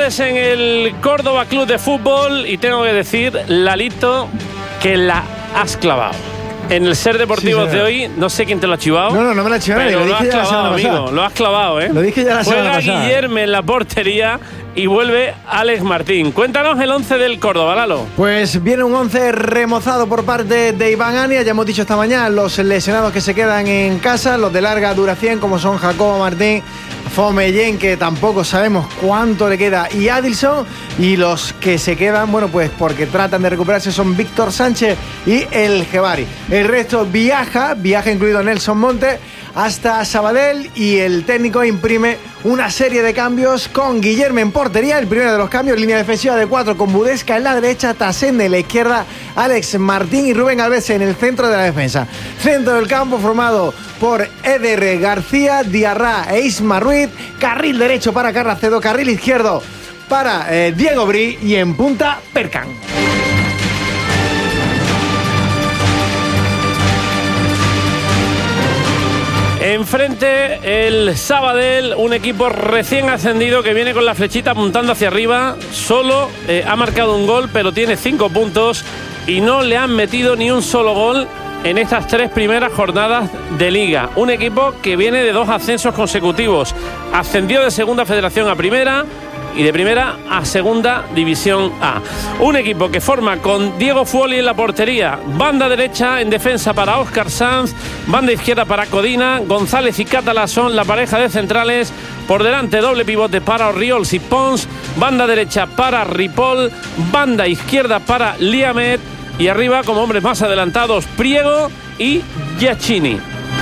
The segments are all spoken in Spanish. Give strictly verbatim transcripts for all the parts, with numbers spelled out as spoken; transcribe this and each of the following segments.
novedades en el Córdoba Club de Fútbol y tengo que decir, Lalito, que la has clavado. En el Ser Deportivos sí, de hoy, no sé quién te lo ha chivado. No, no, no me lo ha chivado. Pero lo, lo has clavado, amigo. Lo has clavado, ¿eh? Lo dije ya la Juega semana pasada. Guillermo en la portería y vuelve Alex Martín. Cuéntanos el once del Córdoba, Lalo. Pues viene un once remozado por parte de Iván Ania. Ya hemos dicho esta mañana los lesionados que se quedan en casa, los de larga duración, como son Jacobo Martín, Fomellén, que tampoco sabemos cuánto le queda, y Adilson. Y los que se quedan, bueno, pues porque tratan de recuperarse, son Víctor Sánchez y el Jebari. El resto viaja, viaja incluido Nelson Monte, hasta Sabadell, y el técnico imprime una serie de cambios con Guillermo en portería. El primero de los cambios, línea defensiva de cuatro con Budesca en la derecha, Tasende en la izquierda, Alex Martín y Rubén Alves en el centro de la defensa. Centro del campo formado por Eder García, Diarra e Isma Ruiz, carril derecho para Carracedo, carril izquierdo para eh, Diego Bri y en punta Percan. Enfrente el Sabadell, un equipo recién ascendido que viene con la flechita apuntando hacia arriba. Solo eh, ha marcado un gol, pero tiene cinco puntos y no le han metido ni un solo gol en estas tres primeras jornadas de Liga. Un equipo que viene de dos ascensos consecutivos. Ascendió de Segunda Federación a Primera y de Primera a Segunda División A. Un equipo que forma con Diego Fuoli en la portería, banda derecha en defensa para Óscar Sanz, banda izquierda para Codina, González y Catalá son la pareja de centrales, por delante doble pivote para Orriols y Pons, banda derecha para Ripoll, banda izquierda para Liamet y arriba como hombres más adelantados Priego y Giacchini.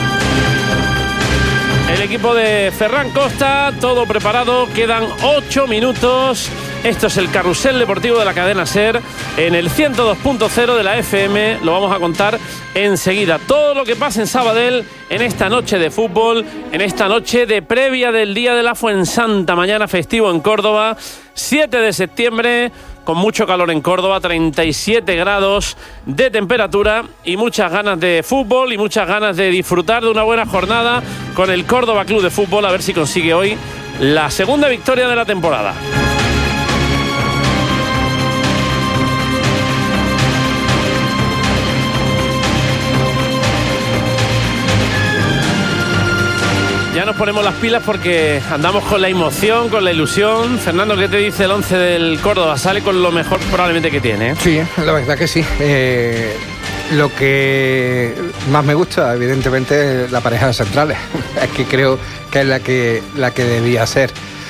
El equipo de Ferran Costa, todo preparado, quedan ocho minutos. Esto es el carrusel deportivo de la cadena SER en el ciento dos punto cero de la F M. Lo vamos a contar enseguida. Todo lo que pasa en Sabadell en esta noche de fútbol, en esta noche de previa del Día de la Fuensanta, mañana festivo en Córdoba, siete de septiembre, con mucho calor en Córdoba, treinta y siete grados de temperatura y muchas ganas de fútbol y muchas ganas de disfrutar de una buena jornada con el Córdoba Club de Fútbol, a ver si consigue hoy la segunda victoria de la temporada. Ya nos ponemos las pilas porque andamos con la emoción, con la ilusión. Fernando, ¿qué te dice el once del Córdoba? Sale con lo mejor probablemente que tiene, ¿eh? Sí, la verdad que sí. Eh, lo que más me gusta, evidentemente, es la pareja de centrales. Es que creo que es la que, la que debía ser.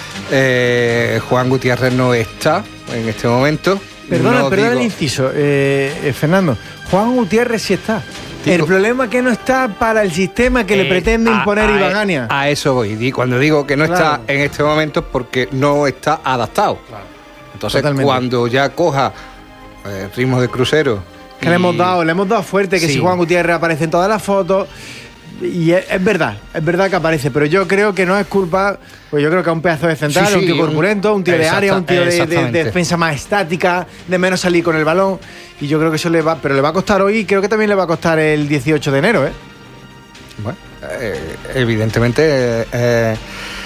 Eh, Juan Gutiérrez no está en este momento. Perdona, no perdona digo... el inciso, eh, eh, Fernando. Juan Gutiérrez sí está. El problema es que no está para el sistema que eh, le pretende imponer a, Iván Ania. A eso voy. Y cuando digo que no claro. está en este momento es porque no está adaptado. Claro. Entonces, totalmente. Cuando ya coja eh, ritmo de crucero. Que y... le hemos dado, le hemos dado fuerte, que sí. Si Juan Gutiérrez aparece en todas las fotos. Y es, es verdad, es verdad que aparece, pero yo creo que no es culpa, pues yo creo que es un pedazo de central, sí, sí, un tío corpulento, un tío de área, un tío de, de, de defensa más estática, de menos salir con el balón, y yo creo que eso le va, pero le va a costar hoy, y creo que también le va a costar el dieciocho de enero, ¿eh? Bueno, eh, evidentemente eh,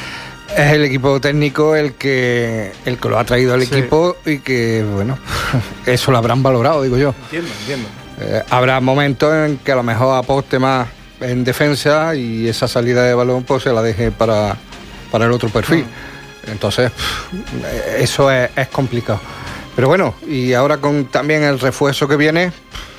es el equipo técnico el que el que lo ha traído al sí. equipo y que, bueno, eso lo habrán valorado, digo yo. Entiendo, entiendo. Eh, habrá momentos en que a lo mejor aposte más en defensa y esa salida de balón pues se la deje para, para el otro perfil. Mm. Entonces, eso es, es complicado. Pero bueno, y ahora con también el refuerzo que viene,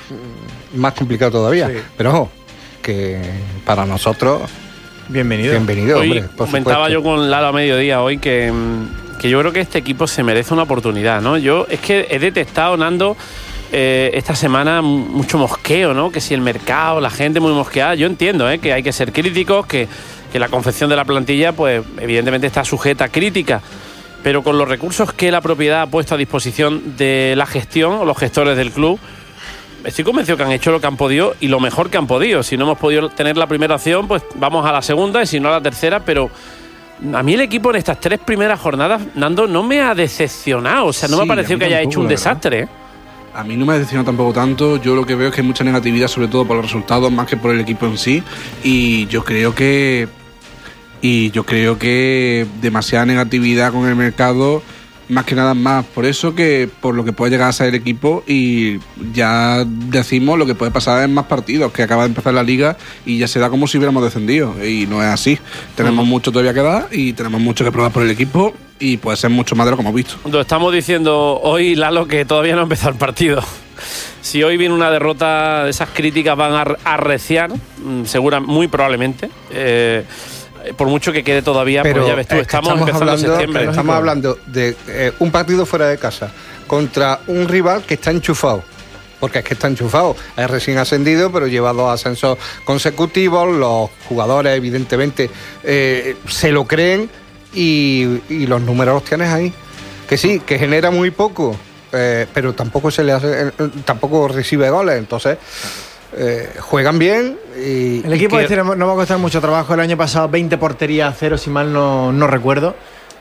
más complicado todavía. Sí. Pero ojo, que para nosotros... Bienvenido. Bienvenido, hoy hombre. Por comentaba supuesto. yo con Lalo a mediodía hoy que, que yo creo que este equipo se merece una oportunidad, ¿no? Yo es que he detectado, Nando, Eh, esta semana mucho mosqueo, ¿no? Que si el mercado, la gente muy mosqueada. Yo entiendo, ¿eh? Que hay que ser críticos, que, que la confección de la plantilla, pues evidentemente está sujeta a crítica, pero con los recursos que la propiedad ha puesto a disposición de la gestión o los gestores del club, estoy convencido que han hecho lo que han podido y lo mejor que han podido. Si no hemos podido tener la primera opción, pues vamos a la segunda y si no a la tercera, pero a mí el equipo en estas tres primeras jornadas, Nando, no me ha decepcionado. O sea, no sí, me ha parecido que haya hecho un desastre, ¿eh? A mí no me ha decepcionado tampoco tanto. Yo lo que veo es que hay mucha negatividad, sobre todo por los resultados, más que por el equipo en sí. Y yo creo que y yo creo que demasiada negatividad con el mercado más que nada más por eso que por lo que puede llegar a ser el equipo, y ya decimos lo que puede pasar en más partidos, que acaba de empezar la liga y ya se da como si hubiéramos descendido, y no es así. Tenemos uh-huh. mucho todavía que dar y tenemos mucho que probar por el equipo, y puede ser mucho más de lo que hemos visto. Lo estamos diciendo hoy, Lalo, que todavía no ha empezado el partido. Si hoy viene una derrota, esas críticas van a arreciar, segura, muy probablemente. Eh, por mucho que quede todavía, pero pues ya ves tú, estamos, estamos empezando hablando, septiembre. Estamos hablando de eh, un partido fuera de casa contra un rival que está enchufado. Porque es que está enchufado, es recién ascendido, pero lleva dos ascensos consecutivos. Los jugadores, evidentemente, eh, se lo creen y, y los números los tienes ahí. Que sí, que genera muy poco, eh, pero tampoco se le hace, eh, tampoco recibe goles. Entonces, eh, juegan bien. Y, el equipo y que... este no va a costar mucho trabajo. El año pasado, veinte porterías a cero, si mal no, no recuerdo.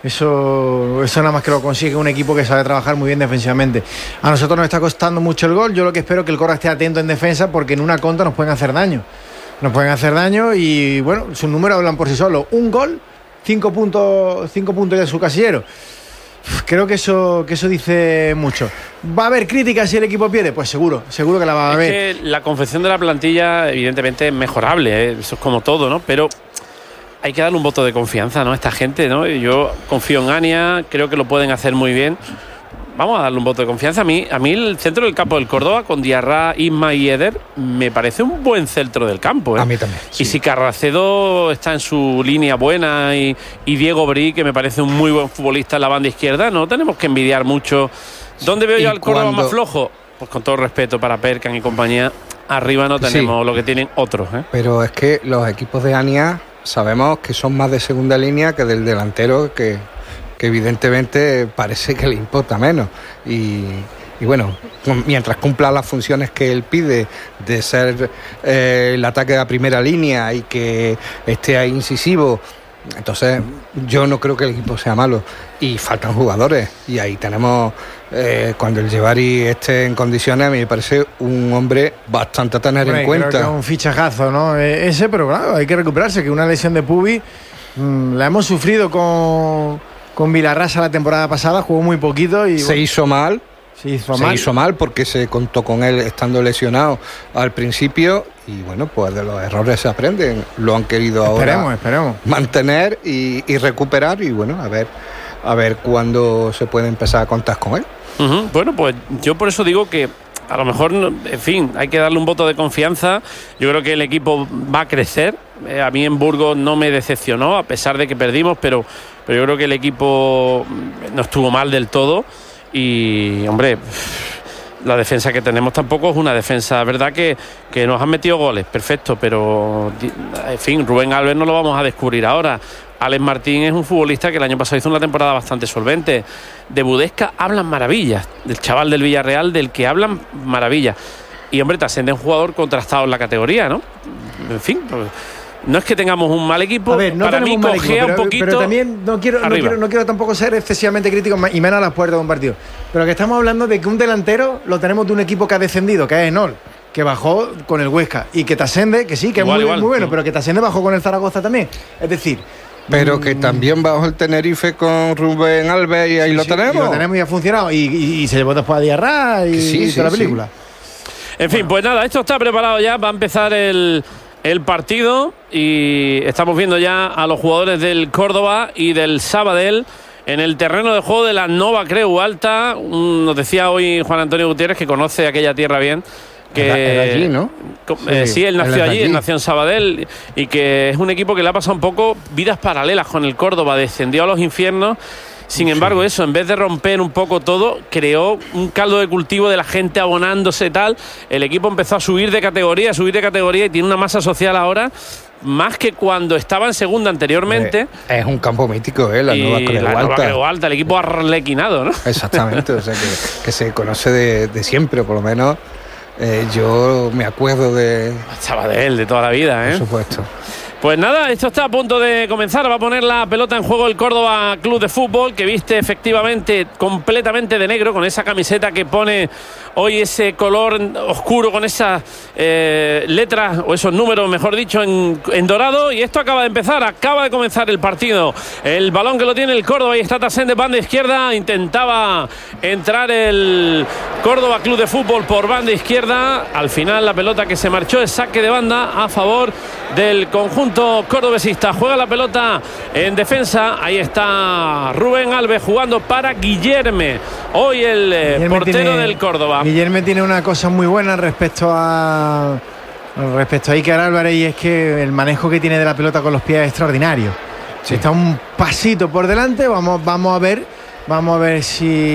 Eso, eso nada más que lo consigue un equipo que sabe trabajar muy bien defensivamente. A nosotros nos está costando mucho el gol. Yo lo que espero es que el Córdoba esté atento en defensa, porque en una contra nos pueden hacer daño. Nos pueden hacer daño y bueno, sus números hablan por sí solos. Un gol, cinco puntos, cinco puntos de su casillero. Creo que eso, que eso dice mucho. ¿Va a haber críticas si el equipo pierde? Pues seguro, seguro que la va a haber. Es que la confección de la plantilla evidentemente es mejorable, ¿eh? Eso es como todo, ¿no? Pero hay que darle un voto de confianza, ¿no? A esta gente, ¿no? Yo confío en Ania, creo que lo pueden hacer muy bien. Vamos a darle un voto de confianza. A mí, a mí el centro del campo del Córdoba, con Diarra, Isma y Eder, me parece un buen centro del campo, ¿eh? A mí también. Sí. Y si Carracedo está en su línea buena y, y Diego Brí, que me parece un muy buen futbolista en la banda izquierda, no tenemos que envidiar mucho. ¿Dónde veo yo al Córdoba cuando... más flojo? Pues con todo respeto para Perkan y compañía, arriba no tenemos sí. lo que tienen otros, ¿eh? Pero es que los equipos de Ania sabemos que son más de segunda línea que del delantero, que, que evidentemente parece que le importa menos. Y, y bueno, mientras cumpla las funciones que él pide de ser eh, el ataque de la primera línea y que esté ahí incisivo, entonces yo no creo que el equipo sea malo. Y faltan jugadores, y ahí tenemos eh, cuando el Yevari esté en condiciones, a mí me parece un hombre bastante a tener bueno, en cuenta. Creo que es un fichajazo, ¿no? Eh, ese, pero claro, hay que recuperarse, que una lesión de Pubi mmm, la hemos sufrido con, con Vilarrasa la temporada pasada, jugó muy poquito y se bueno, hizo mal. Se hizo se mal. hizo mal porque se contó con él estando lesionado al principio, y bueno, pues de los errores se aprenden. Lo han querido esperemos, ahora esperemos. mantener y, y recuperar, y bueno, a ver a ver cuándo se puede empezar a contar con él. Uh-huh. Bueno, pues yo por eso digo que a lo mejor, en fin, hay que darle un voto de confianza. Yo creo que el equipo va a crecer. Eh, a mí en Burgos no me decepcionó, a pesar de que perdimos, pero, pero yo creo que el equipo no estuvo mal del todo. Y, hombre, la defensa que tenemos tampoco es una defensa, verdad que, que nos han metido goles, perfecto, pero en fin, Rubén Alves no lo vamos a descubrir ahora. Alex Martín es un futbolista que el año pasado hizo una temporada bastante solvente. De Budesca hablan maravillas, del chaval del Villarreal, del que hablan maravillas. Y, hombre, te asciende un jugador contrastado en la categoría, ¿no? En fin, pues, no es que tengamos un mal equipo. A ver, no para mí un mal cogea equipo, pero, un poquito. Pero también no quiero, no, quiero, no quiero tampoco ser excesivamente crítico y menos a las puertas de un partido. Pero que estamos hablando de que un delantero lo tenemos de un equipo que ha descendido, que es Enol, que bajó con el Huesca, y que te ascende, que sí, que igual, es muy, igual, muy bueno, sí. Pero que te ascende bajó con el Zaragoza también. Es decir, pero que también bajó el Tenerife con Rubén Alves y ahí sí, lo sí, tenemos. Y lo tenemos y ha funcionado. Y, y, y se llevó después a Diarra y, sí, y toda sí, la película. Sí. En fin, bueno. Pues nada, esto está preparado ya. Va a empezar el, el partido. Y estamos viendo ya a los jugadores del Córdoba y del Sabadell en el terreno de juego de la Nova Creu Alta. Nos decía hoy Juan Antonio Gutiérrez, que conoce aquella tierra bien, que era, era allí, ¿no? Eh, sí, sí, él nació él allí, él nació en Sabadell, y que es un equipo que le ha pasado un poco vidas paralelas con el Córdoba, descendió a los infiernos. Sin embargo, eso, en vez de romper un poco todo, creó un caldo de cultivo de la gente abonándose y tal. El equipo empezó a subir de categoría, a subir de categoría, y tiene una masa social ahora más que cuando estaba en segunda anteriormente. Eh, es un campo mítico, ¿eh? La Nova Creu Alta. La Nova Creu Alta, el equipo arlequinado, ¿no? Exactamente, o sea, que, que se conoce de, de siempre, por lo menos. Eh, yo me acuerdo de... Sabadell, de toda la vida, ¿eh? Por supuesto. Pues nada, esto está a punto de comenzar. Va a poner la pelota en juego el Córdoba Club de Fútbol, que viste efectivamente completamente de negro, con esa camiseta que pone hoy ese color oscuro, con esas eh, letras, o esos números, mejor dicho, en, en dorado. Y esto acaba de empezar, acaba de comenzar el partido. El balón que lo tiene el Córdoba, ahí está Tassén de banda izquierda. Intentaba entrar el Córdoba Club de Fútbol por banda izquierda. Al final la pelota que se marchó es saque de banda a favor del conjunto cordobesista. Juega la pelota en defensa. Ahí está Rubén Alves jugando para Guillerme. Hoy el eh, portero tiene, del Córdoba. Guillerme tiene una cosa muy buena respecto a respecto a Iker Álvarez, y es que el manejo que tiene de la pelota con los pies es extraordinario. Sí. Está un pasito por delante. Vamos, vamos a ver. Vamos a ver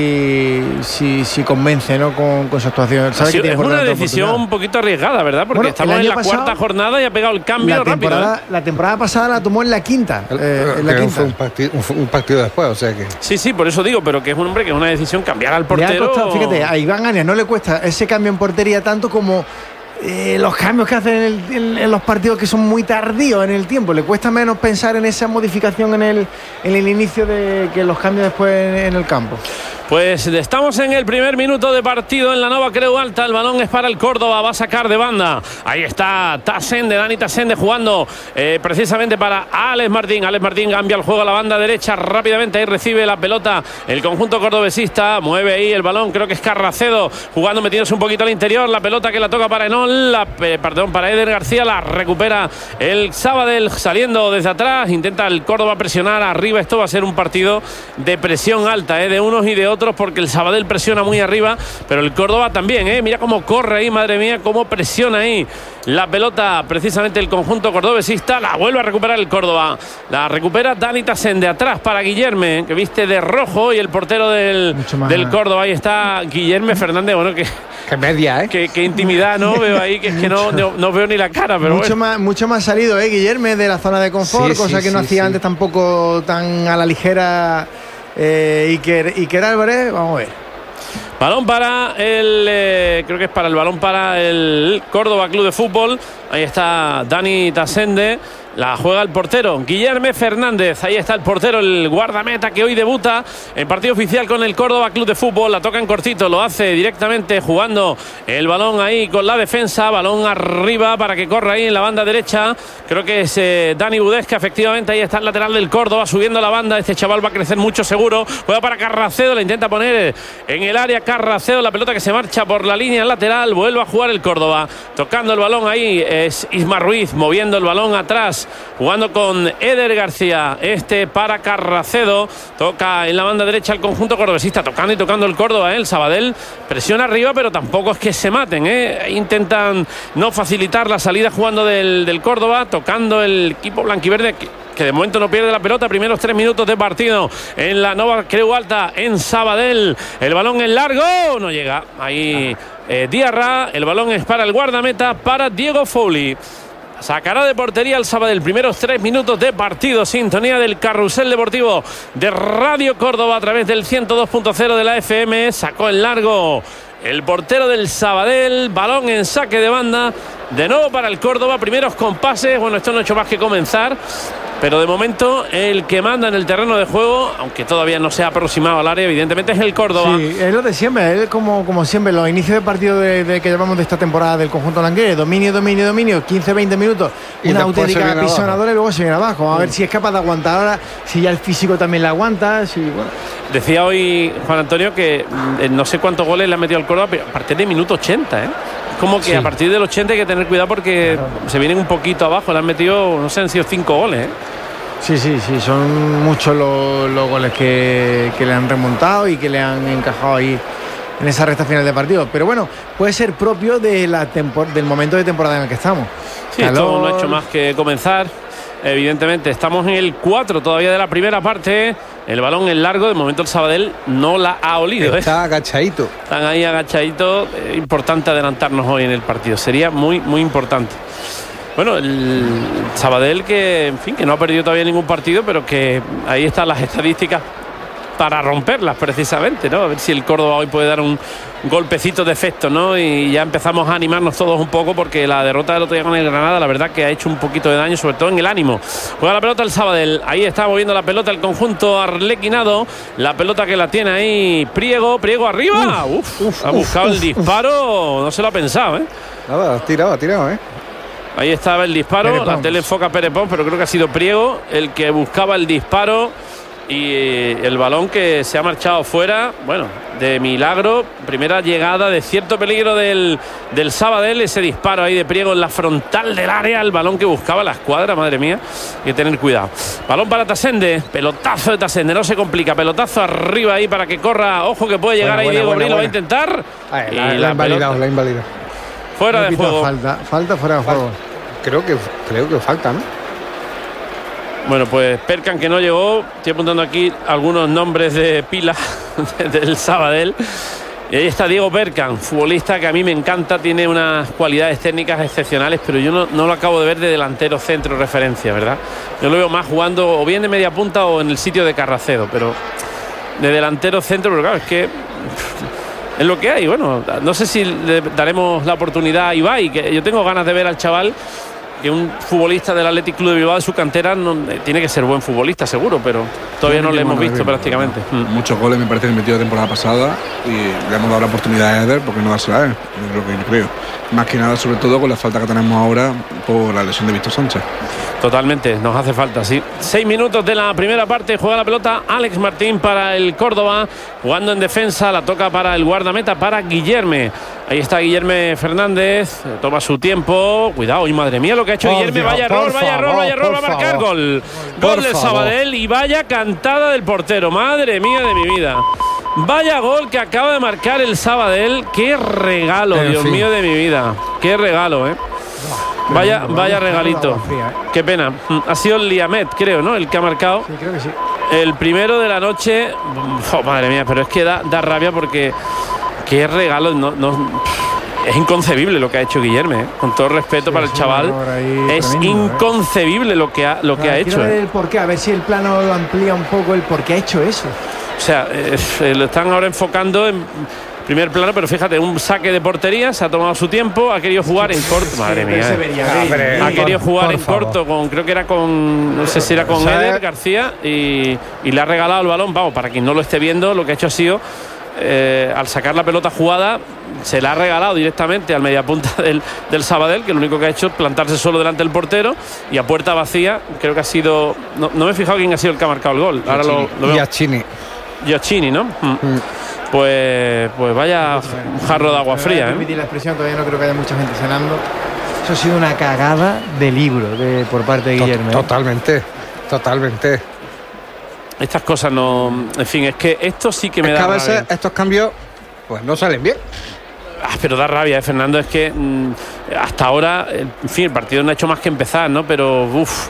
si si, si convence, ¿no? con, con su actuación. ¿Sabe sí, que tiene es una decisión un poquito arriesgada, ¿verdad? Porque bueno, estamos en la pasado, cuarta jornada y ha pegado el cambio la rápido. ¿eh? La temporada pasada la tomó en la quinta. Eh, en la quinta. Fue un, partido, un partido después, o sea que. Sí, sí, por eso digo, pero que es un hombre que es una decisión cambiar al portero. Costado, fíjate, a Iván Ania no le cuesta ese cambio en portería tanto como Eh, los cambios que hacen en, el, en, en los partidos que son muy tardíos en el tiempo. Le cuesta menos pensar en esa modificación en el, en el inicio de que los cambios después en, en el campo. Pues estamos en el primer minuto de partido en la Nova Creu Alta. El balón es para el Córdoba, va a sacar de banda. Ahí está Tassén de Dani Tassén de jugando eh, precisamente para Alex Martín. Alex Martín cambia el juego a la banda derecha rápidamente. Ahí recibe la pelota el conjunto cordobesista. Mueve ahí el balón, creo que es Carracedo jugando, metiéndose un poquito al interior. La pelota que la toca para Enol, la, eh, perdón, para Eder García. La recupera el Sabadell saliendo desde atrás. Intenta el Córdoba presionar arriba. Esto va a ser un partido de presión alta, eh, de unos y de otros, porque el Sabadell presiona muy arriba, pero el Córdoba también, ¿eh? Mira cómo corre ahí, madre mía, cómo presiona ahí la pelota precisamente el conjunto cordobesista. La vuelve a recuperar el Córdoba, la recupera Dani Tassén de atrás para Guillerme, que viste de rojo, y el portero del, del Córdoba, ahí está Guillerme Fernández. Bueno, que, que media, ¿eh? Que, que intimidad, ¿no? Veo ahí que es que no, no, no veo ni la cara, pero mucho, bueno. más, mucho más salido, ¿eh? Guillerme de la zona de confort, sí, cosa sí, que no sí, hacía sí. antes tampoco tan a la ligera. Eh, Iker, Iker Álvarez, vamos a ver. Balón para el, eh, creo que es para el balón para el Córdoba Club de Fútbol. Ahí está Dani Tassende. La juega el portero Guillerme Fernández. Ahí está el portero, el guardameta, que hoy debuta en partido oficial con el Córdoba Club de Fútbol. La toca en cortito, lo hace directamente jugando el balón ahí con la defensa. Balón arriba para que corra ahí en la banda derecha. Creo que es eh, Dani Budesca, efectivamente. Ahí está el lateral del Córdoba subiendo la banda. Este chaval va a crecer mucho seguro. Juega para Carracedo, la intenta poner en el área Carracedo. La pelota que se marcha por la línea lateral. Vuelve a jugar el Córdoba. Tocando el balón ahí es Isma Ruiz, moviendo el balón atrás. Jugando con Eder García, este para Carracedo. Toca en la banda derecha el conjunto cordobesista, tocando y tocando el Córdoba, ¿eh? El Sabadell presiona arriba, pero tampoco es que se maten, ¿eh? Intentan no facilitar la salida jugando del, del Córdoba, tocando el equipo blanquiverde, que, que de momento no pierde la pelota. Primeros tres minutos de partido en la Nova Creu Alta en Sabadell. El balón en largo, no llega. Ahí eh, Diarra, el balón es para el guardameta, para Diego Foley. Sacará de portería el Sabadell. Primeros tres minutos de partido. Sintonía del Carrusel Deportivo de Radio Córdoba a través del ciento dos punto cero de la F M. Sacó en largo el portero del Sabadell. Balón en saque de banda. De nuevo para el Córdoba. Primeros compases. Bueno, esto no ha hecho más que comenzar. Pero de momento el que manda en el terreno de juego, aunque todavía no se ha aproximado al área, evidentemente es el Córdoba. Sí, es lo de siempre, es como, como siempre, los inicios de partido de, de que llevamos de esta temporada del conjunto blanquero. Dominio, dominio, dominio, quince veinte minutos, y una auténtica pisonadora y luego se viene abajo. Vamos a ver si es capaz de aguantar ahora, si ya el físico también la aguanta. Si, bueno. Decía hoy Juan Antonio que eh, no sé cuántos goles le ha metido al Córdoba, pero a partir de minuto ochenta, ¿eh? Como que sí. A partir del ochenta hay que tener cuidado porque claro, se vienen un poquito abajo. Le han metido, no sé, han sido cinco goles, ¿eh? Sí, sí, sí, son muchos los, los goles que, que le han remontado y que le han encajado ahí en esa recta final de partido. Pero bueno, puede ser propio de la tempor- del momento de temporada en el que estamos. Sí, Calor... esto no ha hecho más que comenzar. Evidentemente, estamos en el cuatro todavía de la primera parte. El balón en largo, de momento el Sabadell no la ha olido. Está ¿eh? agachadito. Están ahí agachaditos. Eh, importante adelantarnos hoy en el partido. Sería muy, muy importante. Bueno, el Sabadell que, en fin, que no ha perdido todavía ningún partido, pero que ahí están las estadísticas para romperlas precisamente, ¿no? A ver si el Córdoba hoy puede dar un golpecito de efecto, ¿no? Y ya empezamos a animarnos todos un poco, porque la derrota del otro día con el Granada, la verdad que ha hecho un poquito de daño, sobre todo en el ánimo. Juega la pelota el Sabadell, ahí está moviendo la pelota el conjunto arlequinado, la pelota que la tiene ahí Priego, Priego arriba, uf, uf, uf ha buscado uf, el disparo, uf. No se lo ha pensado, ¿eh? Nada, ha tirado, ha tirado, ¿eh? Ahí estaba el disparo, la tele enfoca a Pérez Pons, pero creo que ha sido Priego el que buscaba el disparo y el balón que se ha marchado fuera, bueno, de milagro, primera llegada de cierto peligro del, del Sabadell, ese disparo ahí de Priego en la frontal del área, el balón que buscaba la escuadra, madre mía, hay que tener cuidado. Balón para Tasende, pelotazo de Tasende, no se complica, pelotazo arriba ahí para que corra, ojo que puede llegar, bueno, ahí buena, Diego Bril, lo va a intentar. Ay, y la, la, la invalidado, la invalidado. Fuera de juego. Falta, falta fuera de juego. Creo que, creo que falta, ¿no? Bueno, pues Perkan, que no llegó. Estoy apuntando aquí algunos nombres de pila del Sabadell. Y ahí está Diego Perkan, futbolista que a mí me encanta, tiene unas cualidades técnicas excepcionales, pero yo no, no lo acabo de ver de delantero centro referencia, ¿verdad? Yo lo veo más jugando o bien de media punta o en el sitio de Carracedo, pero de delantero centro, pero claro, es que es lo que hay. Bueno, no sé si le daremos la oportunidad a Ibai, que yo tengo ganas de ver al chaval, que un futbolista del Athletic Club de Bilbao de su cantera no, tiene que ser buen futbolista seguro, pero todavía no, no le hemos visto bien, prácticamente. Muchos goles me parece que metió la temporada pasada y le hemos dado la oportunidad a Eder, porque no dársela a él, es lo que yo creo. Más que nada, sobre todo con la falta que tenemos ahora por la lesión de Víctor Sánchez. Totalmente, nos hace falta, sí. Seis minutos de la primera parte, juega la pelota Alex Martín para el Córdoba, jugando en defensa, la toca para el guardameta, para Guillerme. Ahí está Guillerme Fernández, toma su tiempo, cuidado, y madre mía lo que ha hecho por Guillerme, Dios, vaya error, vaya error, vaya error, va a marcar favor. Gol. Por gol del Sabadell y vaya cantada del portero, madre mía de mi vida. Vaya gol que acaba de marcar el Sabadell, qué regalo, en Dios fin. mío de mi vida, qué regalo, eh. Vaya, vaya regalito. Qué pena. Ha sido el Liamet, creo, ¿no? El que ha marcado. Sí, creo que sí. El primero de la noche. Oh, madre mía, pero es que da, da rabia porque qué regalo. No, no, es inconcebible lo que ha hecho Guillerme, ¿eh? Con todo respeto sí, para el chaval. Es tremendo, inconcebible ¿eh? lo que ha, lo que ha hecho. Ver el porqué, a ver si el plano lo amplía un poco el por qué ha hecho eso. O sea, eh, lo están ahora enfocando en primer plano, pero fíjate, un saque de portería, se ha tomado su tiempo, ha querido jugar en corto, madre mía, eh. ha querido jugar por, en por corto con, creo que era con, no sé si era con Eder García y, y le ha regalado el balón. Vamos, para quien no lo esté viendo, lo que ha hecho ha sido eh, al sacar la pelota jugada, se la ha regalado directamente al mediapunta del, del Sabadell, que lo único que ha hecho es plantarse solo delante del portero y a puerta vacía. Creo que ha sido, no, no me he fijado quién ha sido el que ha marcado el gol. Ahora lo, lo veo. Giacchini. Giacchini, ¿no? Mm. Mm. Pues, pues vaya un jarro de agua fría. Permitir ¿eh? la expresión, todavía no creo que haya mucha gente cenando. Eso ha sido una cagada de libro de, por parte de Guillermo. Totalmente, totalmente. Estas cosas no. En fin, es que esto sí que me es da. Que a veces rabia. Estos cambios, pues no salen bien. Ah, pero da rabia, ¿eh, Fernando? Es que mmm, hasta ahora, en fin, el partido no ha hecho más que empezar, ¿no? Pero, uff.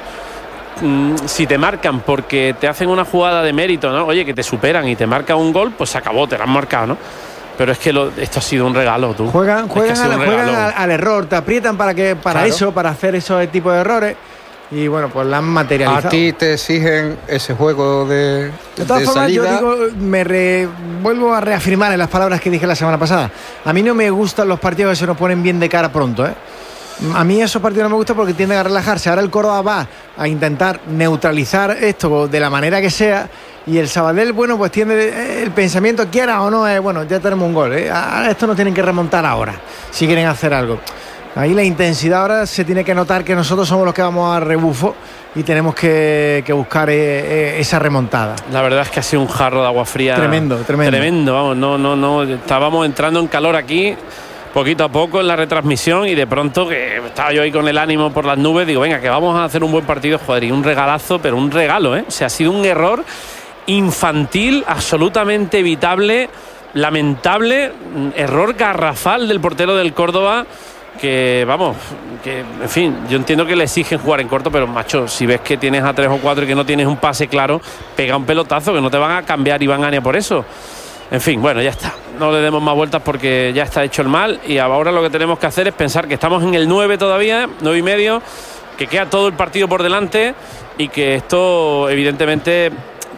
Si te marcan porque te hacen una jugada de mérito, ¿no? Oye, que te superan y te marcan un gol, pues se acabó, te lo han marcado, ¿no? Pero es que lo, esto ha sido un regalo, tú. Juegan, juegan, es que al, juegan al, al error, te aprietan para que para claro. eso, para hacer esos tipos de errores. Y bueno, pues la han materializado. A ti te exigen ese juego de, de todas de formas, salida. Yo digo, me re, vuelvo a reafirmar en las palabras que dije la semana pasada. A mí no me gustan los partidos que se nos ponen bien de cara pronto, ¿eh? A mí esos partidos no me gustan porque tienden a relajarse. Ahora el Córdoba va a intentar neutralizar esto de la manera que sea. Y el Sabadell, bueno, pues tiene el pensamiento, quiera o no, es bueno, ya tenemos un gol, ¿eh? Ahora esto no tienen que remontar ahora, si quieren hacer algo. Ahí la intensidad ahora se tiene que notar que nosotros somos los que vamos a rebufo y tenemos que, que buscar eh, eh, esa remontada. La verdad es que ha sido un jarro de agua fría. Tremendo, tremendo. Tremendo, vamos, no, no, no. Estábamos entrando en calor aquí, poquito a poco en la retransmisión, y de pronto, que estaba yo ahí con el ánimo por las nubes, digo, venga, que vamos a hacer un buen partido, joder, y un regalazo, pero un regalo, ¿eh? O sea, ha sido un error infantil, absolutamente evitable, lamentable, error garrafal del portero del Córdoba, que vamos, que en fin, yo entiendo que le exigen jugar en corto, pero macho, si ves que tienes a tres o cuatro y que no tienes un pase claro, pega un pelotazo, que no te van a cambiar Iván Ania por eso. En fin, bueno, ya está, no le demos más vueltas porque ya está hecho el mal, y ahora lo que tenemos que hacer es pensar que estamos en el nueve todavía, nueve y medio, que queda todo el partido por delante y que esto evidentemente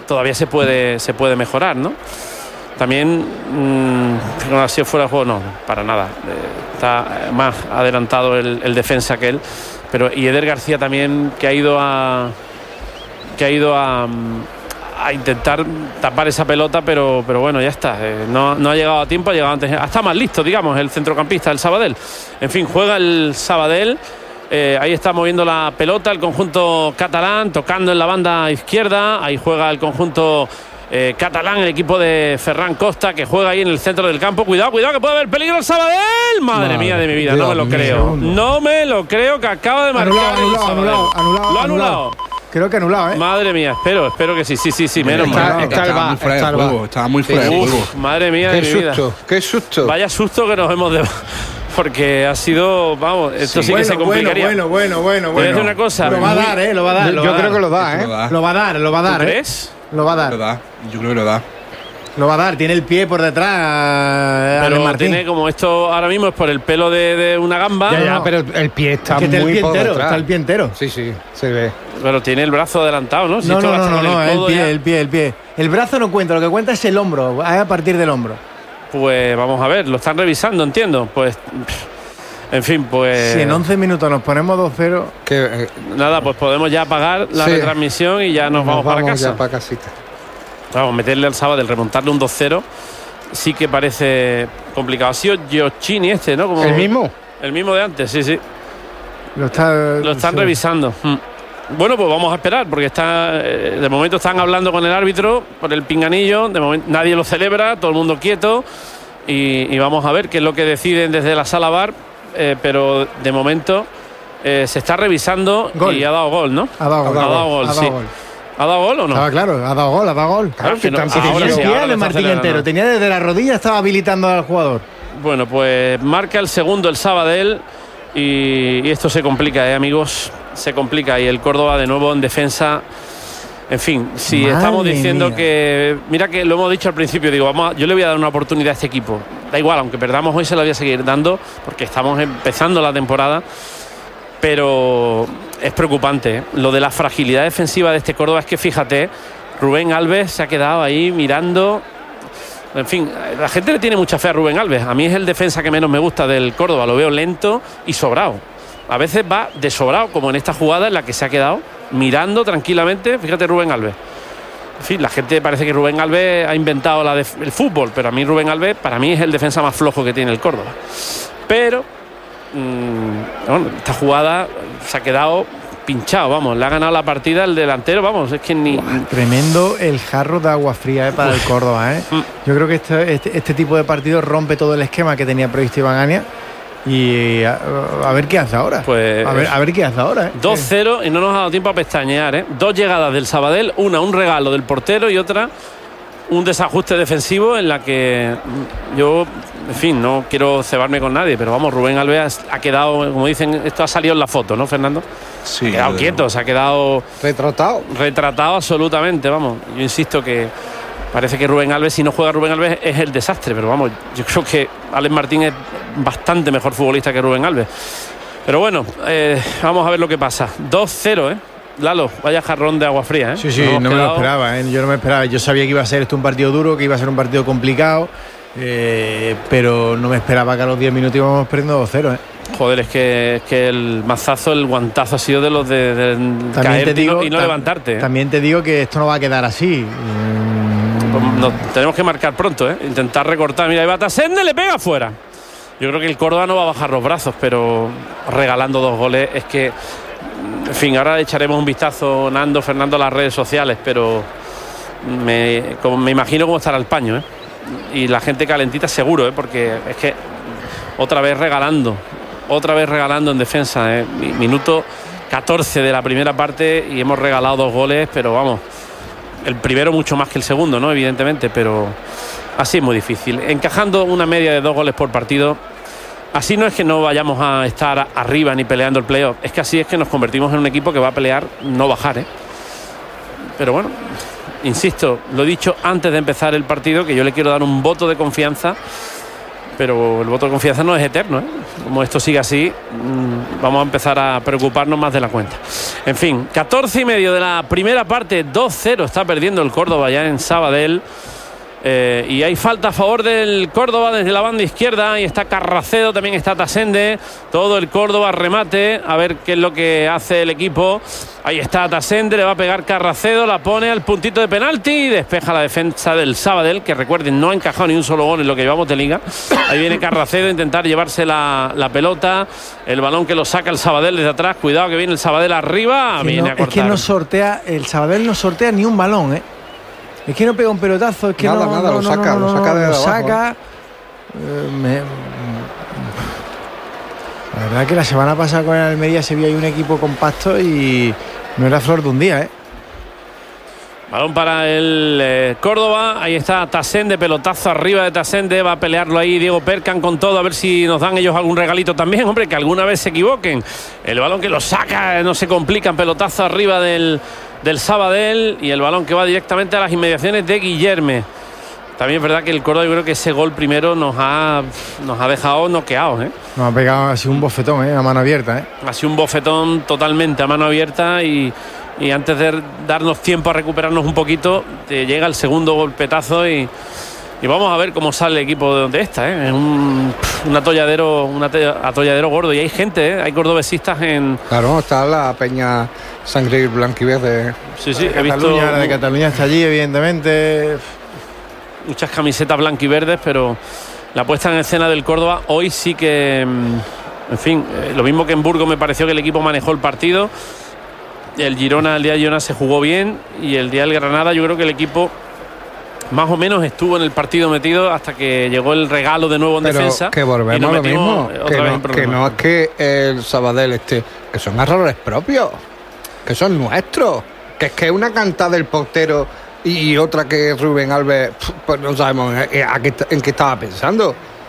todavía se puede, se puede mejorar, ¿no? También, mmm, no ha sido fuera de juego, no, para nada. Eh, está más adelantado el, el defensa que él. Pero y Eder García también, que ha ido a que ha ido a, a intentar tapar esa pelota, pero, pero bueno, ya está. Eh, no, no ha llegado a tiempo, ha llegado antes. Está más listo, digamos, el centrocampista, el Sabadell. En fin, juega el Sabadell. Eh, ahí está moviendo la pelota el conjunto catalán, tocando en la banda izquierda. Ahí juega el conjunto Eh, catalán, el equipo de Ferran Costa, que juega ahí en el centro del campo. Cuidado, cuidado, que puede haber peligro el Sabadell. Madre, Madre mía de mi vida, Dios no me lo mío. creo. No me lo creo que acaba de marcar. Anulado, anulado, anulado, anulado. Lo ha anulado. Creo que anulado, ¿eh? Madre mía, espero, espero que sí, sí, sí, sí, menos mal. Estaba muy fuera de juego, estaba muy fuera de juego. Madre mía qué de mi susto, vida. Qué susto. Vaya susto que nos hemos de... Porque ha sido, vamos, esto sí, sí bueno, que se complicaría. Bueno, bueno, bueno, bueno. Voy a decir una cosa. Lo va a dar, ¿eh? Lo va a dar. Yo, lo yo va creo dar. que lo da, ¿eh? Lo da. Lo va a dar, lo va a dar, ¿Tú ¿eh? crees? Lo va a dar. Lo da. Yo creo que lo da. Lo va a dar, tiene el pie por detrás. Pero Martín. tiene como esto ahora mismo es por el pelo de, de una gamba. Ya, ya, no. pero el pie está Es que está muy el pie por entero, detrás. está el pie entero. Sí, sí, se ve. Pero tiene el brazo adelantado, ¿no? Si No, esto no, va no, hasta no, con no, el el codo pie, ya, el pie, el pie. El brazo no cuenta, lo que cuenta es el hombro, es a partir del hombro. Pues vamos a ver, lo están revisando, entiendo. Pues, en fin, pues... Si en once minutos nos ponemos dos cero... Que, eh, Nada, pues podemos ya apagar la Sí. retransmisión y ya nos, nos vamos, para casa. ya para casita. Vamos, meterle al Sabadell, remontarle un dos cero. Sí que parece complicado. Ha sido Giochini este, ¿no? Como ¿El mismo? El mismo de antes, sí, sí. Lo, está, Lo están sí. revisando. Mm. Bueno, pues vamos a esperar, porque está eh, de momento están hablando con el árbitro por el pinganillo. De momento nadie lo celebra, todo el mundo quieto. Y, y vamos a ver qué es lo que deciden desde la sala V A R. Eh, pero de momento eh, se está revisando Gol. y ha dado gol, ¿no? Ha dado gol. Ha dado gol, ha dado sí. gol. ¿Ha dado gol o no? Estaba claro, ha dado gol, ha dado gol. Claro que no. tampoco- Tenía Ahora el sí, pie ahora de lo está Martín celebrando. entero, tenía desde la rodilla, estaba habilitando al jugador. Bueno, pues marca el segundo el Sabadell y, y esto se complica, ¿eh, amigos? Se complica y el Córdoba de nuevo en defensa. En fin, si Madre estamos diciendo mía. que... Mira que lo hemos dicho al principio, digo, vamos a- yo le voy a dar una oportunidad a este equipo. Da igual, aunque perdamos hoy se la voy a seguir dando porque estamos empezando la temporada. Pero es preocupante, ¿eh? Lo de la fragilidad defensiva de este Córdoba es que, fíjate, Rubén Alves se ha quedado ahí mirando. En fin, la gente le tiene mucha fe a Rubén Alves. A mí es el defensa que menos me gusta del Córdoba. Lo veo lento y sobrado. A veces va de sobrado, como en esta jugada en la que se ha quedado mirando tranquilamente. Fíjate, Rubén Alves. En fin, la gente parece que Rubén Alves ha inventado la def- el fútbol, pero a mí Rubén Alves, para mí es el defensa más flojo que tiene el Córdoba. Pero mmm, bueno, esta jugada se ha quedado pinchado, vamos, le ha ganado la partida el delantero, vamos, es que ni... Tremendo el jarro de agua fría, eh, para el Córdoba, ¿eh? Yo creo que este, este, este tipo de partidos rompe todo el esquema que tenía previsto Iván Ania. Y a, a ver qué hace ahora. Pues- a, ver, a ver qué hace ahora, ¿eh? dos cero y no nos ha dado tiempo a pestañear, ¿eh? Dos llegadas del Sabadell, una un regalo del portero y otra un desajuste defensivo en la que yo, en fin, no quiero cebarme con nadie, pero vamos, Rubén Alves ha quedado, como dicen, esto ha salido en la foto, ¿no, Fernando? Sí. Ha quedado desde quieto, luego. se ha quedado Retratado. retratado absolutamente, vamos. Yo insisto que parece que Rubén Alves, si no juega Rubén Alves, es el desastre, pero vamos, yo creo que Alex Martín es bastante mejor futbolista que Rubén Alves. Pero bueno, eh, vamos a ver lo que pasa. dos cero, ¿eh? Lalo, vaya jarrón de agua fría, ¿eh? Sí, sí, Nos hemos no me lo quedado- esperaba, ¿eh? Yo no me esperaba. Yo sabía que iba a ser esto un partido duro, que iba a ser un partido complicado, eh, pero no me esperaba que a los diez minutos íbamos perdiendo dos cero, ¿eh? Joder, es que, es que el mazazo, el guantazo ha sido de los de, de caerte y no, y no tam- levantarte. ¿eh? También te digo que esto no va a quedar así. Mm, Pues nos tenemos que marcar pronto, ¿eh? Intentar recortar. Mira, ahí va Tasende, le pega afuera. Yo creo que el Córdoba no va a bajar los brazos, pero regalando dos goles es que, en fin, ahora le echaremos un vistazo, Nando, Fernando, a las redes sociales, pero me, como, me imagino cómo estará el paño, ¿eh? Y la gente calentita seguro, ¿eh? Porque es que otra vez regalando, otra vez regalando en defensa, ¿eh? Minuto catorce de la primera parte y hemos regalado dos goles, pero vamos, el primero mucho más que el segundo, ¿no? Evidentemente, pero así es muy difícil. Encajando una media de dos goles por partido, así no es que no vayamos a estar arriba ni peleando el playoff, es que así es que nos convertimos en un equipo que va a pelear, no bajar, ¿eh? Pero bueno, insisto, lo he dicho antes de empezar el partido, que yo le quiero dar un voto de confianza pero el voto de confianza no es eterno, ¿eh? Como esto sigue así, mmm, vamos a empezar a preocuparnos más de la cuenta. En fin, catorce y medio de la primera parte, dos cero está perdiendo el Córdoba ya en Sabadell. Eh, y hay falta a favor del Córdoba desde la banda izquierda. Ahí está Carracedo, también está Tasende. Todo el Córdoba remate. A ver qué es lo que hace el equipo. Ahí está Tasende, le va a pegar Carracedo, la pone al puntito de penalti y despeja la defensa del Sabadell, que recuerden, no ha encajado ni un solo gol en lo que llevamos de liga. Ahí viene Carracedo a intentar llevarse la, la pelota. El balón que lo saca el Sabadell desde atrás. Cuidado que viene el Sabadell arriba. Que viene no, a cortar. Es que no sortea, el Sabadell no sortea ni un balón, ¿eh? Es que no pega un pelotazo, es que nada, no, nada, no, lo no, saca, no, no, lo saca de lo abajo. saca. Eh, me- la verdad que la semana pasada con el Almería se vio ahí un equipo compacto y no era flor de un día, ¿eh? Balón para el eh, Córdoba. Ahí está Tasende, pelotazo arriba de Tasende. Va a pelearlo ahí Diego Percan con todo. A ver si nos dan ellos algún regalito también. Hombre, que alguna vez se equivoquen. El balón que lo saca, no se complican. Pelotazo arriba del, del Sabadell. Y el balón que va directamente a las inmediaciones de Guillerme. También es verdad que el Córdoba, yo creo que ese gol primero nos ha, nos ha dejado noqueados, ¿eh? Nos ha pegado así un bofetón, ¿eh? A mano abierta, ¿eh? Ha sido un bofetón totalmente a mano abierta y, y antes de darnos tiempo a recuperarnos un poquito, te llega el segundo golpetazo y, y vamos a ver cómo sale el equipo de esta, ¿eh? Es un, un atolladero, un atolladero gordo y hay gente, ¿eh? Hay cordobesistas en... Claro, está la peña sangre blanquiverde. Sí, sí, De he visto Cataluña, la de Cataluña está allí, evidentemente. muchas camisetas blanquiverdes, pero la puesta en escena del Córdoba hoy sí que, en fin, eh, lo mismo que en Burgos me pareció que el equipo manejó el partido. El Girona, el día de Girona se jugó bien y el día del Granada yo creo que el equipo más o menos estuvo en el partido metido hasta que llegó el regalo de nuevo en Pero defensa. que y volvemos nos a lo metimos mismo. otra Que vez en no, que problemas. no es que el Sabadell este, que son errores propios, que son nuestros. Que es que una cantada del portero y otra que Rubén Alves, pues no sabemos a qué, en qué estaba pensando.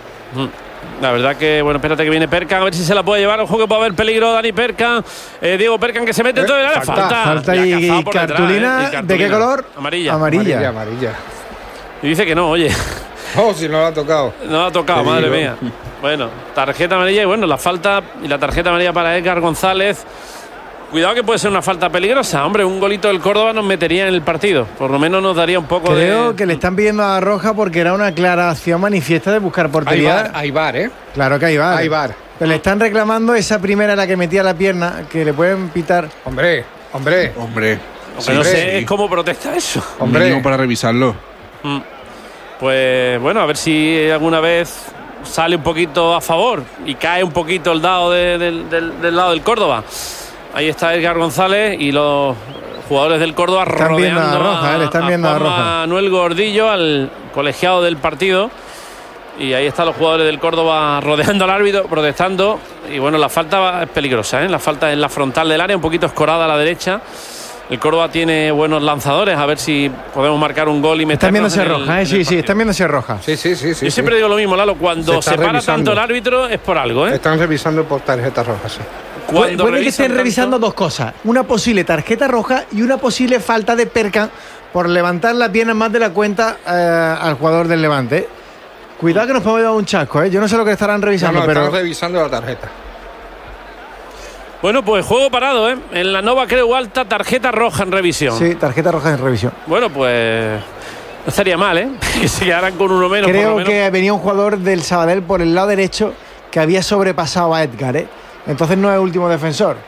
La verdad que, bueno, espérate que viene Percan, a ver si se la puede llevar. Ojo que puede haber peligro, Dani Percan. Eh, Diego Percan que se mete en todo el área. falta, Falta, falta Le ha y cazado por detrás, cartulina, ¿eh? Y ¿de qué cartulina. color? Amarilla. Amarilla. Amarilla, amarilla. Y dice que no, oye. Oh, si no lo ha tocado. No ha tocado, Te madre digo. mía. Bueno, tarjeta amarilla y bueno, la falta y la tarjeta amarilla para Edgar González. Cuidado que puede ser una falta peligrosa. Hombre, un golito del Córdoba nos metería en el partido. Por lo menos nos daría un poco Creo de... que le están pidiendo a Roja porque era una clara acción manifiesta de buscar Hay portería. bar, hay bar, ¿eh? Claro que hay bar. Hay bar. Pero le están reclamando esa primera en la que metía la pierna, que le pueden pitar. Hombre, hombre, Hombre, Aunque no sí, sé sí. cómo protesta eso. hombre. mínimo para revisarlo. Mm. Pues bueno, a ver si alguna vez sale un poquito a favor y cae un poquito el dado de- del- del- del lado del Córdoba. Ahí está Edgar González y los jugadores del Córdoba Están viendo rodeando a Roja, eh, le están viendo a Juan Roja. Manuel Gordillo, al colegiado del partido. Y ahí están los jugadores del Córdoba rodeando al árbitro, protestando. Y bueno, la falta es peligrosa, ¿eh? La falta en la frontal del área, un poquito escorada a la derecha. El Córdoba tiene buenos lanzadores, a ver si podemos marcar un gol y Están meternos viéndose en el- roja, eh, en sí, el sí, partido. están viéndose roja. Sí, sí, sí, sí. Yo sí. siempre digo lo mismo, Lalo, cuando Se se, está para revisando. tanto el árbitro es por algo, ¿eh? Están revisando por tarjetas rojas, sí. Puede, Cuando puede que revisan estén tanto- revisando dos cosas. Una posible tarjeta roja y una posible falta de Percan por levantar la pierna más de la cuenta eh, al jugador del Levante. ¿eh? Cuidado que nos podemos llevar un chasco, ¿eh? Yo no sé lo que estarán No, revisando, no, pero... están revisando la tarjeta. Bueno, pues juego parado, ¿eh? En la Nova Creu Alta, tarjeta roja en revisión. Sí, tarjeta roja en revisión. Bueno, pues no estaría mal, ¿eh? Que se quedaran con uno menos. por Creo lo menos. que venía un jugador del Sabadell por el lado derecho que había sobrepasado a Edgar, ¿eh? Entonces no es último defensor.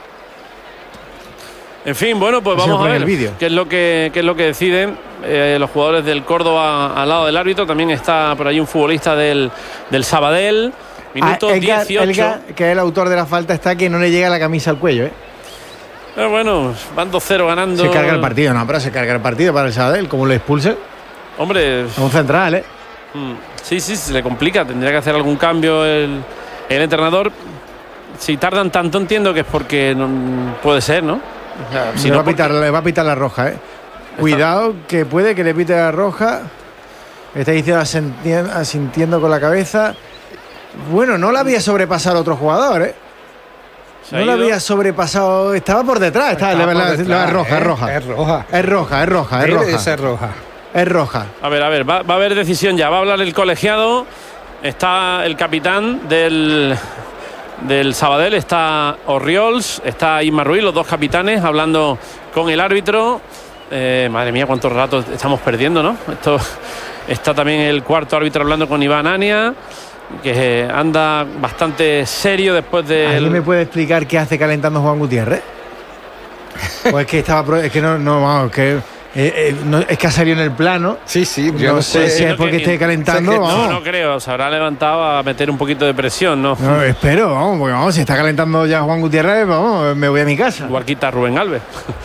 En fin, bueno, pues Eso vamos a pone en ver el vídeo. qué es lo que qué es lo que deciden eh, los jugadores del Córdoba al lado del árbitro. También está por ahí un futbolista del, del Sabadell. Minuto Ah, Edgar, dieciocho. Edgar, que es el autor de la falta, está que no le llega la camisa al cuello, ¿eh? Pero bueno, van dos cero ganando. Se carga el partido, no, pero se carga el partido para el Sabadell, como lo expulse. Hombre, Es un central, ¿eh? mm, sí, sí, se le complica. Tendría que hacer algún cambio el, el entrenador. Si tardan tanto, entiendo que es porque no, puede ser, ¿no? O sea, si le, no, va a pitar, porque- le va a pitar la roja, ¿eh? Cuidado, que puede que le pite la roja. Está diciendo asentien- asintiendo con la cabeza. Bueno, no la había sobrepasado otro jugador, ¿eh? se ha No la ido. había sobrepasado. Estaba por detrás. Estaba, Está la, por la- detrás, la roja, ¿eh? es roja. Es roja. Es roja, es roja, es Debe de roja. ser roja. Es roja. A ver, a ver, va, va a haber decisión ya. Va a hablar el colegiado. está el capitán del, del Sabadell, está Orriols, está Isma Ruiz, los dos capitanes hablando con el árbitro. Eh, madre mía, cuántos ratos estamos perdiendo, ¿no? Esto, está también el cuarto árbitro hablando con Iván Ania, que anda bastante serio después de... ¿Alguien me puede explicar qué hace calentando Juan Gutiérrez? Pues es que estaba... Es que no... no vamos, que... Eh, eh, no, es que ha salido en el plano. Sí, sí, yo no, no sé si es porque esté calentando. No, vamos. no creo, se habrá levantado a meter un poquito de presión, ¿no? No, espero, vamos, porque vamos, si está calentando ya Juan Gutiérrez, vamos, me voy a mi casa. Igual quita Rubén Alves.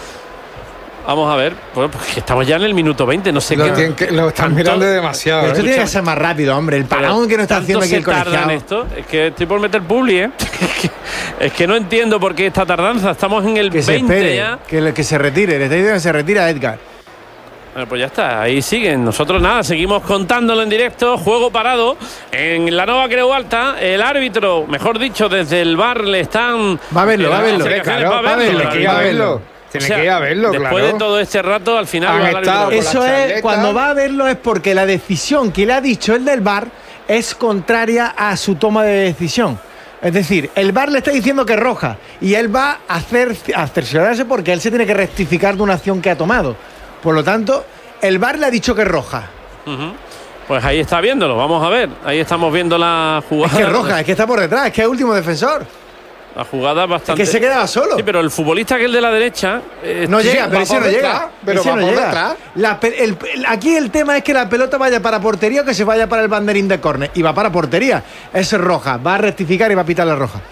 Vamos a ver, bueno, pues estamos ya en el minuto veinte, no sé lo qué. Que, lo están tanto, mirando demasiado. Esto ¿eh? tiene que ser más rápido, hombre. El parón que no está haciendo aquí el colegiado. En esto, es que estoy por meter publi, ¿eh? Es que no entiendo por qué esta tardanza. Estamos en el que veinte se espere, ya. Que, que se retire, le está diciendo que se retira Edgar. Bueno, pues ya está, ahí siguen. Nosotros nada, seguimos contándolo en directo. Juego parado en la Nova Creu Alta. El árbitro, mejor dicho, desde el bar le están... Va a verlo, va a verlo. Claro, va a verlo, va a verlo. Tiene o sea, que ir a verlo, después claro. de todo este rato, al final va estado, eso es, cuando va a verlo es porque la decisión que le ha dicho el del V A R es contraria a su toma de decisión. Es decir, el V A R le está diciendo que es roja y él va a hacer a cerciorarse porque él se tiene que rectificar de una acción que ha tomado. Por lo tanto, el V A R le ha dicho que es roja. Uh-huh. Pues ahí está viéndolo, vamos a ver. Ahí estamos viendo la jugada. Es que es roja, es que está por detrás, es que es último defensor. La jugada bastante... Es que se quedaba solo. Sí, pero el futbolista que es el de la derecha... Eh, no llega, sí, pero ese no detrás, llega. Pero ese va no por llega. detrás. La, el, el, aquí el tema es que la pelota vaya para portería o que se vaya para el banderín de córner. Y va para portería. Es roja. Va a rectificar y va a pitar la roja.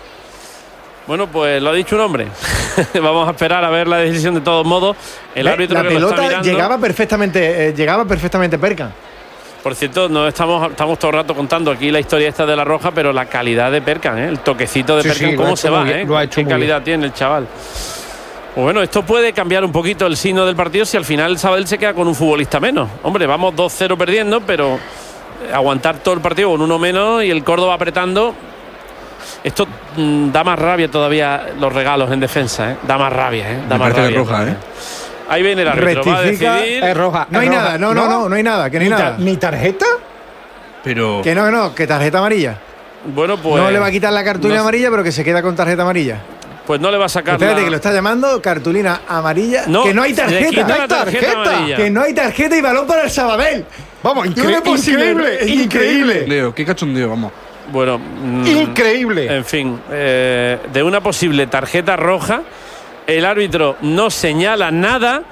Bueno, pues lo ha dicho un hombre. Vamos a esperar a ver la decisión de todos modos. El ¿Ve? árbitro la que pelota lo está mirando, llegaba perfectamente, eh, llegaba perfectamente Perkan. Por cierto, no estamos, estamos todo el rato contando aquí la historia esta de la roja, pero la calidad de Perkan, ¿eh? El toquecito de sí, Perkan, sí, cómo se va, bien, ¿eh? Lo ha hecho Qué muy calidad bien. tiene el chaval. Pues bueno, esto puede cambiar un poquito el signo del partido si al final el Sabadell se queda con un futbolista menos. Hombre, vamos dos cero perdiendo, pero aguantar todo el partido con uno menos y el Córdoba apretando. Esto mmm, da más rabia todavía los regalos en defensa, ¿eh? Da más rabia, ¿eh? Da Me más parece rabia. roja, ¿eh? Ahí viene el árbitro, va a Rectifica, decidir. Es roja. No es hay roja. nada, no, no, no, no hay nada, que no hay ¿Ni, nada. ta ¿Ni tarjeta? Pero... Que no, que no, que tarjeta amarilla. Bueno, pues... No le va a quitar la cartulina no, amarilla, pero que se queda con tarjeta amarilla. Pues no le va a sacar Espérate, la... que lo está llamando cartulina amarilla. No, que no hay le tarjeta. quita No hay la tarjeta tarjeta. amarilla. Que no hay tarjeta y balón para el Sabadell. Vamos, incre ¿Cómo es posible? increíble. Es increíble. Leo, qué cachondeo, vamos. Bueno, mm, Increíble. en fin, eh, de una posible tarjeta roja, el árbitro no señala nada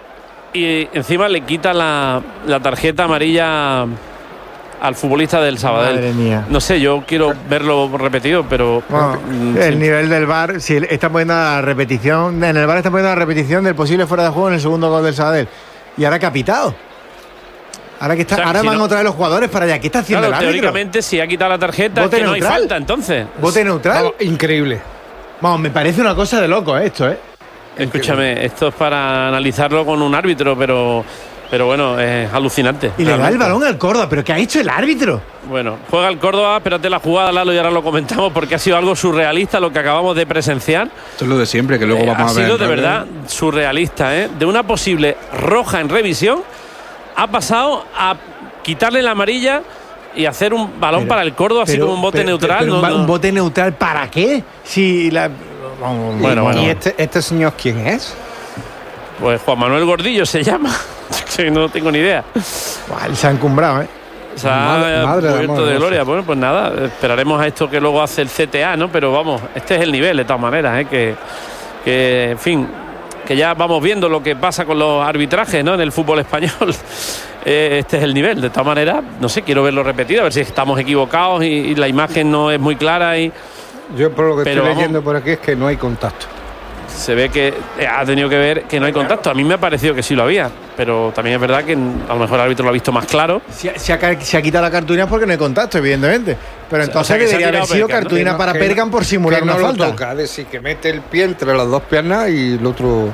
y encima le quita la, la tarjeta amarilla al futbolista del Sabadell. Madre mía. No sé, yo quiero verlo repetido, pero... Bueno, mm, el sí. nivel del V A R, si está poniendo la repetición, en el V A R está poniendo la repetición del posible fuera de juego en el segundo gol del Sabadell. Y ahora que ha pitado. Ahora que está, O sea, ahora si van no- otra vez los jugadores para allá. ¿Qué está haciendo Claro, el árbitro? teóricamente si ha quitado la tarjeta es Bote que no hay neutral. falta, entonces. Bote neutral. Vamos, increíble. Vamos, me parece una cosa de loco eh, esto, ¿eh? Escúchame, esto es para analizarlo con un árbitro, pero... Pero bueno, es alucinante. Y le da el realmente. balón al Córdoba. ¿Pero qué ha hecho el árbitro? Bueno, juega el Córdoba, espérate la jugada, Lalo, y ahora lo comentamos porque ha sido algo surrealista lo que acabamos de presenciar. Esto es lo de siempre, que luego Eh, vamos ha a ver. sido de ¿no? verdad surrealista, ¿eh? De una posible roja en revisión, ha pasado a quitarle la amarilla y hacer un balón Pero- para el Córdoba, así pero- como un bote pero- neutral. pero un, no, ba- no. un bote neutral para qué? Si la... Vamos, Bueno, bueno. ¿Y este, este señor quién es? Pues Juan Manuel Gordillo se llama. Que no tengo ni idea. Buah, se ha encumbrado, ¿eh? Se ha Madre- madre de cubierto amor de hermoso. gloria. Bueno, pues nada, esperaremos a esto que luego hace el C T A, ¿no? Pero vamos, este es el nivel de todas maneras, ¿eh? Que, que, en fin, que ya vamos viendo lo que pasa con los arbitrajes, ¿no? En el fútbol español. Eh, este es el nivel. De todas maneras, no sé, quiero verlo repetido, a ver si estamos equivocados y, y la imagen no es muy clara y Yo por lo que Pero estoy vamos- leyendo por aquí es que no hay contacto. se ve que ha tenido que ver que no hay contacto. A mí me ha parecido que sí lo había, pero también es verdad que a lo mejor el árbitro lo ha visto más claro. Se ha, se ha ca- se ha quitado la cartulina porque no hay contacto, evidentemente. Pero O sea, entonces o sea, que se ha debería haber tirado sido Perkan, ¿no? cartulina no- para que Perkan por simular que una no lo falta. toca, es decir, que mete el pie entre las dos piernas y el otro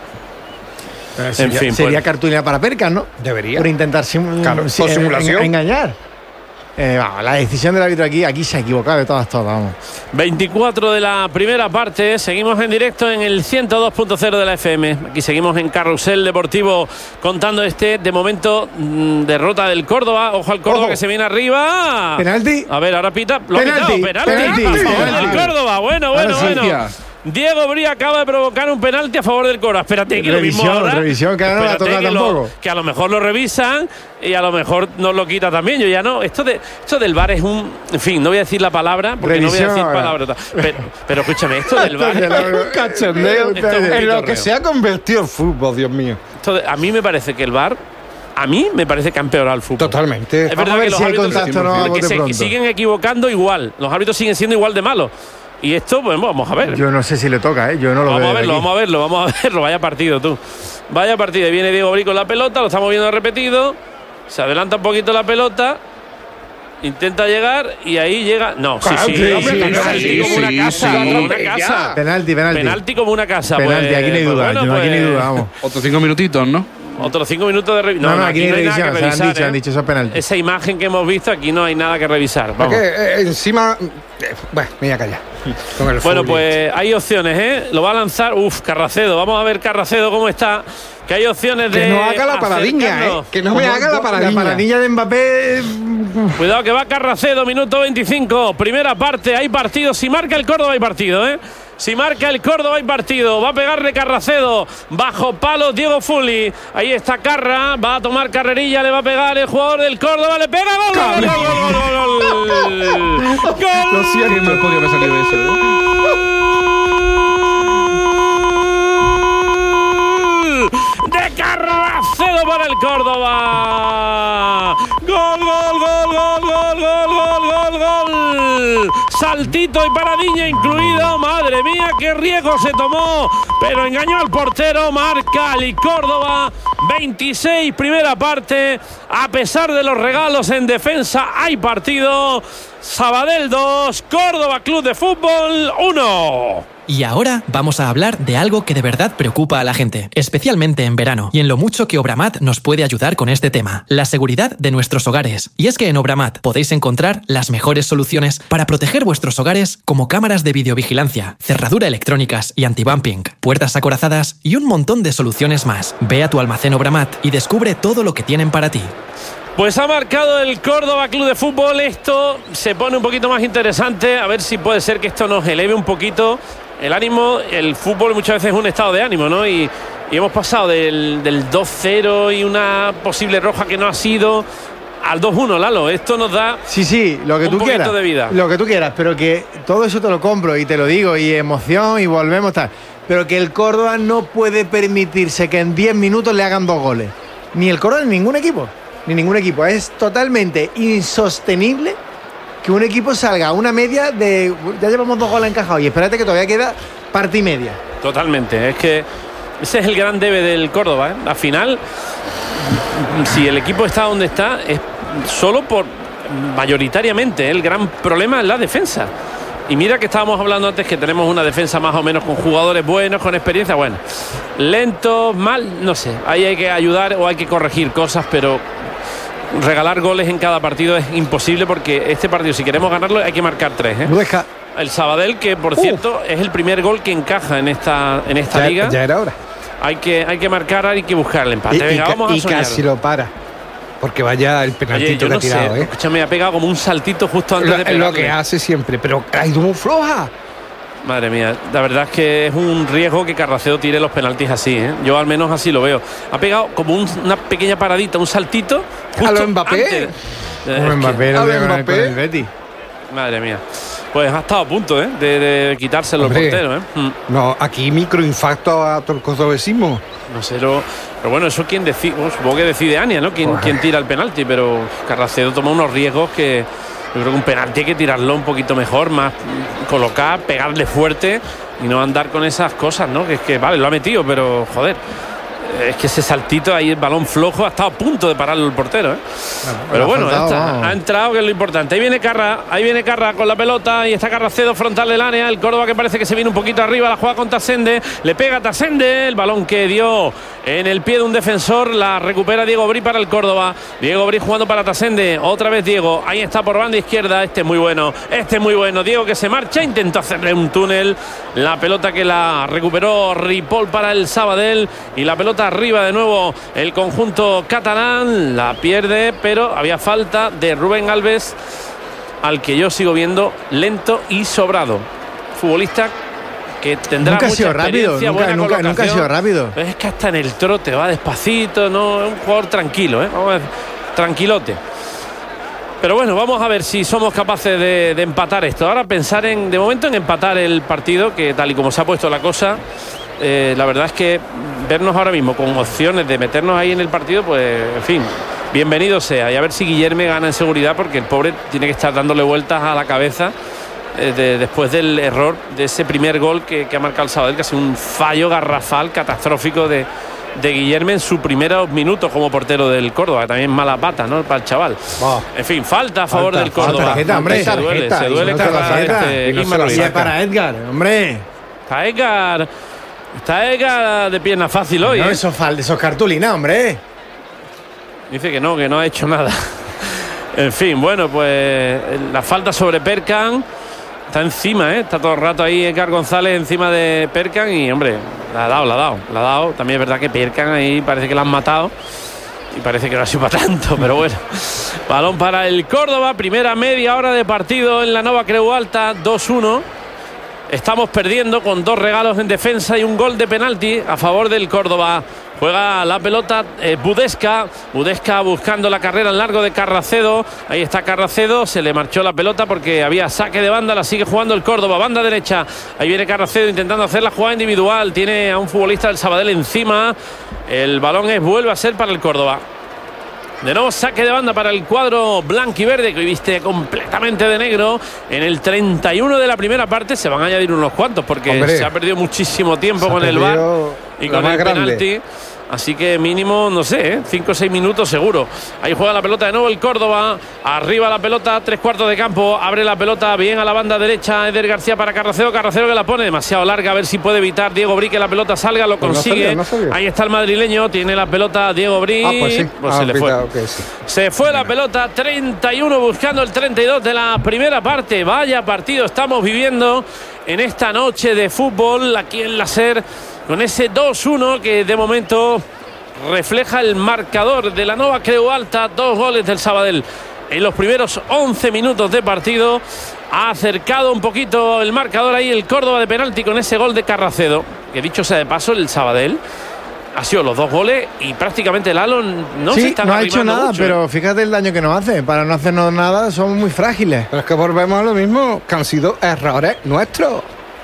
Pero En sería, fin, sería pues- cartulina para Perkan, ¿no? debería. Por intentar simu- Claro, si- por simulación. en- engañar. Eh, vamos, la decisión del árbitro aquí, aquí se ha equivocado de todas, todas, vamos. veinticuatro de la primera parte, seguimos en directo en el ciento dos punto cero de la F M. Aquí seguimos en Carrusel Deportivo contando este, de momento, mmm, derrota del Córdoba. Ojo al Córdoba, ojo, que se viene arriba. Penalti. A ver, ahora pita. Lo penalti, ha pitado, penalti. penalti. A favor penalti. del Córdoba. Bueno, bueno, bueno. Diego Bría acaba de provocar un penalti a favor del Córdoba. Espérate que revisión, lo mismo ahora. Revisión, que ahora no la toca que tampoco. Lo, que a lo mejor lo revisan y a lo mejor nos lo quita también. Yo ya no. Esto, de, esto del V A R es un. En fin, no voy a decir la palabra porque revisión, no voy a decir palabra. Pero, pero escúchame, esto del V A R. Un cachondeo en lo que se ha convertido el fútbol, Dios mío. Esto de, a mí me parece que el V A R. A mí me parece que ha empeorado el fútbol. Totalmente. Es verdad que los si árbitros contacto, no, que se siguen equivocando igual. Los árbitros siguen siendo igual de malos. Y esto, pues vamos a ver. Yo no sé si le toca, ¿eh? Yo no lo vamos veo. Vamos a verlo, vamos a verlo, vamos a verlo. Vaya partido, tú. Vaya partido. Viene Diego Brí con la pelota, lo estamos viendo repetido. Se adelanta un poquito la pelota. Intenta llegar y ahí llega. No, sí, sí. sí, hombre, sí, penalti sí, como sí, una casa. sí, Como una sí, casa. Penalti, penalti. Penalti como una casa. Penalti, pues, aquí no hay pues, duda. bueno, yo, pues, aquí no hay duda, vamos. Otros cinco minutitos, ¿no? Otros cinco minutos de revisión. No, no, no, aquí, aquí no hay nada que revisar. Se han dicho, ¿eh? han dicho esos penaltis. Esa imagen que hemos visto, aquí no hay nada que revisar. Vamos. Es que eh, encima. Eh, bueno, me voy a callar. Con el bueno, fútbol. pues hay opciones, ¿eh? Lo va a lanzar. Uf, Carracedo. Vamos a ver Carracedo cómo está. Que hay opciones de. Que no haga la paradilla, ¿eh? Que no me haga la paradilla. La paradilla de Mbappé. Cuidado que va Carracedo, minuto veinticinco. Primera parte, hay partido. Si marca el Córdoba, hay partido, ¿eh? Si marca el Córdoba, hay partido. Va a pegarle Carracedo. Bajo palo Diego Fuli. Ahí está Carra. Va a tomar carrerilla. Le va a pegar el jugador del Córdoba. Le pega. ¡Gol! ¡Gol, gol, gol, gol, gol! ¡Gol! Lo siento, qué mal podía haber salido eso, ¿eh? De Carracedo para el Córdoba. Gol, gol, gol, gol, gol, gol, gol, gol, gol. Saltito y paradilla incluido. Madre mía, qué riesgo se tomó. Pero engañó al portero. Marca el Córdoba. veintiséis, primera parte. A pesar de los regalos en defensa, hay partido. Sabadell dos, Córdoba Club de Fútbol uno. Y ahora vamos a hablar de algo que de verdad preocupa a la gente, especialmente en verano, y en lo mucho que Obramat nos puede ayudar con este tema, la seguridad de nuestros hogares. Y es que en Obramat podéis encontrar las mejores soluciones para proteger vuestros hogares, como cámaras de videovigilancia, cerradura electrónicas y antibumping, puertas acorazadas y un montón de soluciones más. Ve a tu almacén Obramat y descubre todo lo que tienen para ti. Pues ha marcado el Córdoba Club de Fútbol. Esto se pone un poquito más interesante. A ver si puede ser que esto nos eleve un poquito el ánimo. El fútbol muchas veces es un estado de ánimo, ¿no? Y, y hemos pasado del, del dos cero y una posible roja que no ha sido al dos uno, Lalo. Esto nos da sí, sí, lo que un tú poquito quieras, de vida. Lo que tú quieras, pero que todo eso te lo compro y te lo digo, y emoción, y volvemos tal. Pero que el Córdoba no puede permitirse que en diez minutos le hagan dos goles. Ni el Córdoba, ni ningún equipo. Ni ningún equipo. Es totalmente insostenible que un equipo salga a una media de. Ya llevamos dos goles encajados y espérate que todavía queda parte y media. Totalmente. Es que ese es el gran debe del Córdoba, ¿eh? Al final, si el equipo está donde está, es solo por. Mayoritariamente, ¿eh? El gran problema es la defensa. Y mira que estábamos hablando antes que tenemos una defensa más o menos con jugadores buenos, con experiencia. Bueno, lento, mal, no sé. Ahí hay que ayudar o hay que corregir cosas, pero regalar goles en cada partido es imposible, porque este partido, si queremos ganarlo, hay que marcar tres, ¿eh? Deja. El Sabadell, que por cierto es el primer gol que encaja en esta, en esta ya, liga. Ya era hora. Hay que, hay que marcar, hay que buscar el empate. Y, Venga, y, vamos a y soñar. casi lo para. Porque vaya el penaltito Oye, yo no que ha tirado, sé, ¿eh? Escúchame, ha pegado como un saltito justo antes Lo, de es pegarle. lo que hace siempre, pero ha ido muy floja. Madre mía, la verdad es que es un riesgo que Carracedo tire los penaltis así, ¿eh? Yo al menos así lo veo. Ha pegado como un, una pequeña paradita, un saltito. A lo Mbappé. Antes. Como Es Mbappé, que, no a con ver, el, Mbappé. con el Betis. madre mía. Pues ha estado a punto, ¿eh? De, de quitárselo el Hombre, portero, ¿eh? Mm. No, aquí microinfarto a todo el cordobesismo. No sé, lo, pero bueno, eso quien decide, bueno, supongo que decide Ania, ¿no? Quien, quien tira el penalti, pero Carracedo toma unos riesgos que yo creo que un penalti hay que tirarlo un poquito mejor, más colocar, pegarle fuerte y no andar con esas cosas, ¿no? Que es que, vale, lo ha metido, pero joder, es que ese saltito ahí, el balón flojo, ha estado a punto de pararlo el portero, ¿eh? Bueno, pero bueno, faltado, está, ha entrado, que es lo importante. Ahí viene Carra, ahí viene Carra con la pelota y está Carracedo frontal del área. El Córdoba que parece que se viene un poquito arriba, la juega con Tasende, le pega Tasende, el balón que dio en el pie de un defensor, la recupera Diego Brí para el Córdoba. Diego Brí jugando para Tasende, otra vez Diego, ahí está por banda izquierda, este es muy bueno, este es muy bueno. Diego que se marcha, intentó hacerle un túnel, la pelota que la recuperó Ripoll para el Sabadell y la pelota arriba de nuevo el conjunto catalán, la pierde, pero había falta de Rubén Alves, al que yo sigo viendo lento y sobrado. Futbolista que tendrá nunca mucha ha sido rápido, experiencia, nunca, buena nunca, nunca ha sido rápido. Es que hasta en el trote va despacito, no, es un jugador tranquilo, ¿eh? Vamos a ver, tranquilote. Pero bueno, vamos a ver si somos capaces de, de empatar esto. Ahora pensar en, de momento, en empatar el partido, que tal y como se ha puesto la cosa, eh, la verdad es que vernos ahora mismo con opciones de meternos ahí en el partido, pues, en fin, bienvenido sea. Y a ver si Guillerme gana en seguridad, porque el pobre tiene que estar dándole vueltas a la cabeza eh, de, después del error de ese primer gol que, que ha marcado el Sabadell, que ha sido un fallo garrafal, catastrófico de... de Guillerme en su primeros minutos como portero del Córdoba, también mala pata, ¿no? Para el chaval. Oh. En fin, falta a favor falta, del Córdoba. Tarjeta, hombre, se duele, tarjeta, se duele no cargar este y no y para Edgar, hombre. Está Edgar, está Edgar de pierna fácil hoy. No, ¿eh? eso, eso es cartulina, hombre. Dice que no, que no ha hecho nada. En fin, bueno, pues la falta sobre Perkan. Está encima, ¿eh? Está todo el rato ahí Edgar González encima de Perkan y, hombre, la ha dado, la ha dado, la ha dado. También es verdad que Perkan ahí parece que la han matado y parece que no ha sido para tanto, pero bueno. Balón para el Córdoba, primera media hora de partido en la Nova Creu Alta, dos uno. Estamos perdiendo con dos regalos en defensa y un gol de penalti a favor del Córdoba. Juega la pelota eh, Budesca. Budesca buscando la carrera en largo de Carracedo. Ahí está Carracedo. Se le marchó la pelota porque había saque de banda. La sigue jugando el Córdoba. Banda derecha. Ahí viene Carracedo intentando hacer la jugada individual. Tiene a un futbolista del Sabadell encima. El balón es, vuelve a ser para el Córdoba. De nuevo saque de banda para el cuadro blanquiverde, que hoy viste completamente de negro. En el treinta y uno de la primera parte se van a añadir unos cuantos, porque Hombre, se ha perdido muchísimo tiempo con el V A R y con el grande. penalti. Así que mínimo, no sé, cinco o seis minutos seguro. Ahí juega la pelota de nuevo el Córdoba. Arriba la pelota, tres cuartos de campo. Abre la pelota bien a la banda derecha. Eder García para Carracedo. Carracedo que la pone demasiado larga. A ver si puede evitar Diego Brí que la pelota salga. Lo consigue. No salió, no salió. Ahí está el madrileño. Tiene la pelota Diego Brí. Ah, pues sí. Pues ah, se le fue. Okay, sí. Se fue la pelota. treinta y uno buscando el treinta y dos de la primera parte. Vaya partido estamos viviendo en esta noche de fútbol aquí en la SER, con ese dos uno que de momento refleja el marcador de la Nova Creu Alta. Dos goles del Sabadell en los primeros once minutos de partido. Ha acercado un poquito el marcador ahí el Córdoba de penalti con ese gol de Carracedo, que dicho sea de paso, el Sabadell ha sido los dos goles y prácticamente el Lalo no sí, se está no ha hecho nada, mucho, pero ¿eh? Fíjate el daño que nos hace. Para no hacernos nada somos muy frágiles. Pero es que volvemos a lo mismo, que han sido errores nuestros,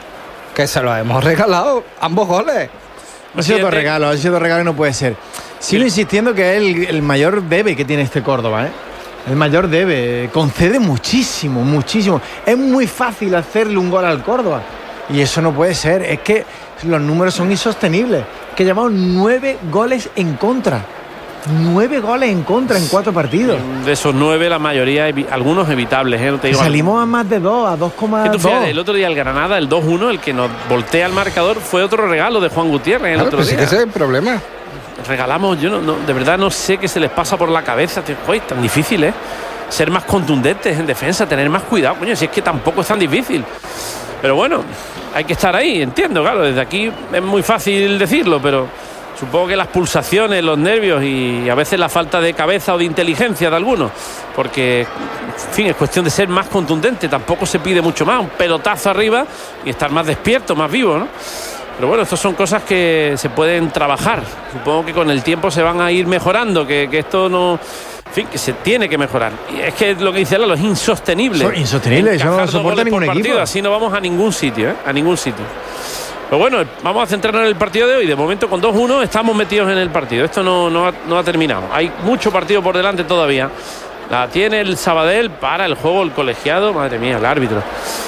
que se los hemos regalado ambos goles. Ha sido dos regalos, ha sido dos regalos y no puede ser. Sigo insistiendo que es el, el mayor debe que tiene este Córdoba, ¿eh? El mayor debe, concede muchísimo, muchísimo. Es muy fácil hacerle un gol al Córdoba y eso no puede ser. Es que los números son insostenibles. Que llevamos nueve goles en contra. Nueve goles en contra en cuatro partidos. De esos nueve, la mayoría, algunos evitables, ¿eh? No te digo salimos a más de dos, a dos coma dos. El otro día el Granada, el dos uno, el que nos voltea el marcador, fue otro regalo de Juan Gutiérrez el claro, otro pues día. Sí que ese es el problema. Regalamos, yo no, no, de verdad no sé qué se les pasa por la cabeza. Uy, tan difícil, ¿eh? Ser más contundentes en defensa, tener más cuidado. Coño, si es que tampoco es tan difícil. Pero bueno, hay que estar ahí, entiendo, claro. Desde aquí es muy fácil decirlo, pero supongo que las pulsaciones, los nervios y a veces la falta de cabeza o de inteligencia de algunos, porque, en fin, es cuestión de ser más contundente. Tampoco se pide mucho más, un pelotazo arriba y estar más despierto, más vivo, ¿no? Pero bueno, estas son cosas que se pueden trabajar. Supongo que con el tiempo se van a ir mejorando, que, que esto no... En fin, que se tiene que mejorar. Y es que lo que dice Lalo es insostenible. Son insostenibles, eso no lo soporta ningún equipo. Así no vamos a ningún sitio, ¿eh? A ningún sitio. Pero bueno, vamos a centrarnos en el partido de hoy. De momento con dos uno estamos metidos en el partido. Esto no, no, ha, no ha terminado. Hay mucho partido por delante todavía. La tiene el Sabadell para el juego, el colegiado. Madre mía, el árbitro.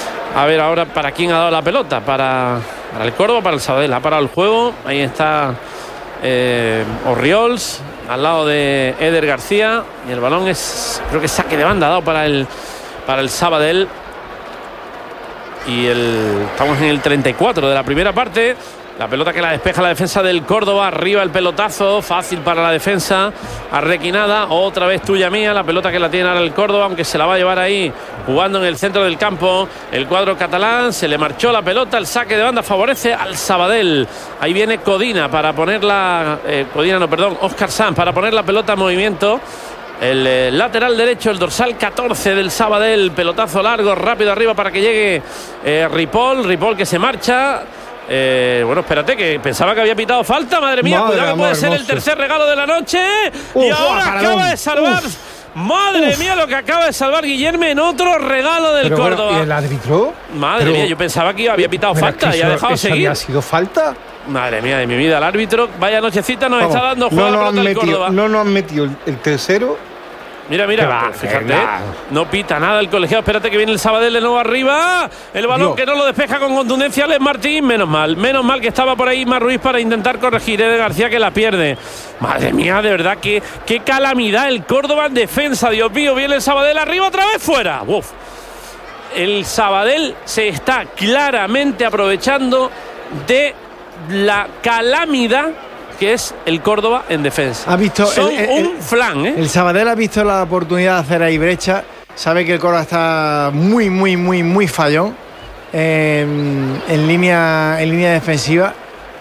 A ver ahora para quién ha dado la pelota. Para, para el Córdoba, para el Sabadell. Ha parado el juego. Ahí está eh, Orriols al lado de Eder García, y el balón es, creo que saque de banda dado para el para el Sabadell. Y el, estamos en el treinta y cuatro de la primera parte. La pelota que la despeja la defensa del Córdoba. Arriba el pelotazo, fácil para la defensa. Arrequinada, otra vez tuya mía. La pelota que la tiene ahora el Córdoba, aunque se la va a llevar ahí jugando en el centro del campo el cuadro catalán. Se le marchó la pelota, el saque de banda favorece al Sabadell. Ahí viene Codina para ponerla, eh, Codina no, perdón, Óscar Sanz para poner la pelota en movimiento. El eh, lateral derecho, el dorsal catorce del Sabadell. Pelotazo largo, rápido arriba para que llegue eh, Ripoll. Ripoll que se marcha. Eh, bueno, espérate, que pensaba que había pitado falta. Madre mía, Madre, cuidado que puede amor, ser hermoso. el tercer regalo de la noche. Uf, y ahora paradón. acaba de salvar. Uf. Madre Uf. mía, lo que acaba de salvar Guillermo en otro regalo del Pero bueno, Córdoba. ¿y el árbitro? Madre Pero- mía, yo pensaba que había pitado Pero falta es que y ha eso- dejado eso seguir. había sido falta. Madre mía de mi vida, el árbitro, vaya nochecita nos Vamos, está dando. no Juega la nos han pelota del metido, Córdoba. no nos han metido el, el tercero. Mira, mira, Que va, pues fíjate, que va. no pita nada el colegiado. Espérate que viene el Sabadell de nuevo arriba. El balón Dios. que no lo despeja con contundencia Alex Martín. Menos mal, menos mal que estaba por ahí Isma Ruiz para intentar corregir. Eder García que la pierde. Madre mía, de verdad, que qué calamidad el Córdoba en defensa. Dios mío, viene el Sabadell arriba otra vez fuera. Uf. El Sabadell se está claramente aprovechando de la calamidad que es el Córdoba en defensa. Ha visto Son el- el- un flan, ¿eh? El Sabadell ha visto la oportunidad de hacer ahí brecha. Sabe que el Córdoba está muy, muy, muy, muy fallón en, en línea, en línea defensiva.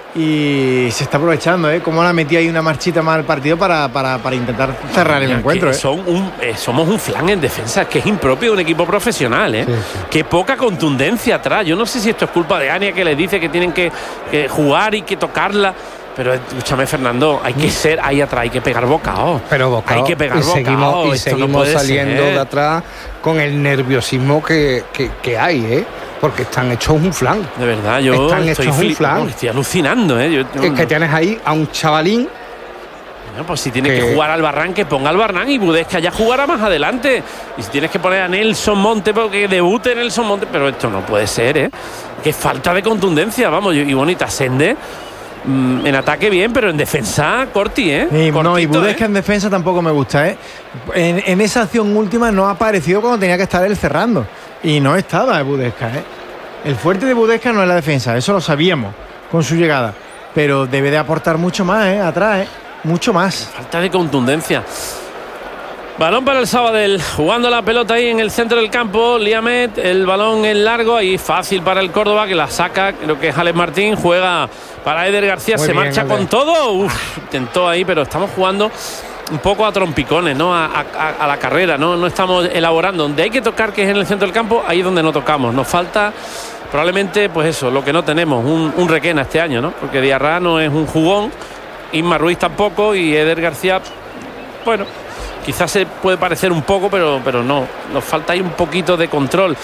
Y se está aprovechando, ¿eh? Como la metí ahí una marchita más al partido para, para, para intentar cerrar el Mira, encuentro, que ¿eh? son un, eh, somos un flan en defensa, que es impropio de un equipo profesional, ¿eh? Sí, sí. Qué poca contundencia atrás. Yo no sé si esto es culpa de Ania, que les dice que tienen que, que jugar y que tocarla. Pero escúchame, Fernando, hay que ser ahí atrás, hay que pegar bocado. Pero bocado, Hay que pegar y bocado. seguimos, y esto no seguimos puede saliendo ser. de atrás con el nerviosismo que, que, que hay, ¿eh? Porque están hechos un flan. De verdad, yo Están estoy, hechos un flip- flan. no, estoy alucinando, ¿eh? Yo- Es que tienes ahí a un chavalín. No, pues si tienes que- que jugar al Barran, que ponga al Barran y Budesca ya jugará más adelante. Y si tienes que poner a Nelson Monte, porque debute Nelson Monte, pero esto no puede ser, ¿eh? Qué falta de contundencia, vamos. Y bonita Sende, mm, en ataque bien, pero en defensa, Corti, ¿eh? Y, no, y Cortito, Budesca ¿eh? en defensa tampoco me gusta, ¿eh? En, en esa acción última no ha aparecido cuando tenía que estar él cerrando. Y no estaba Budesca, ¿eh? El fuerte de Budesca no es la defensa, eso lo sabíamos con su llegada. Pero debe de aportar mucho más, ¿eh? Atrás, ¿eh? Mucho más. Falta de contundencia. Balón para el Sabadell, jugando la pelota ahí en el centro del campo. Liamet, el balón en largo, ahí fácil para el Córdoba, que la saca, creo que es Alex Martín, juega para Eder García, Muy se bien, marcha Eder. con todo. Uf, intentó ahí, pero estamos jugando un poco a trompicones, ¿no? A, a- a la carrera, ¿no? No estamos elaborando. Donde hay que tocar, que es en el centro del campo, ahí es donde no tocamos. Nos falta probablemente, pues eso, lo que no tenemos, un, un Requena este año, ¿no? Porque Diarra no es un jugón, Isma Ruiz tampoco, y Eder García, bueno, quizás se puede parecer un poco, pero, pero no. Nos falta ahí un poquito de control.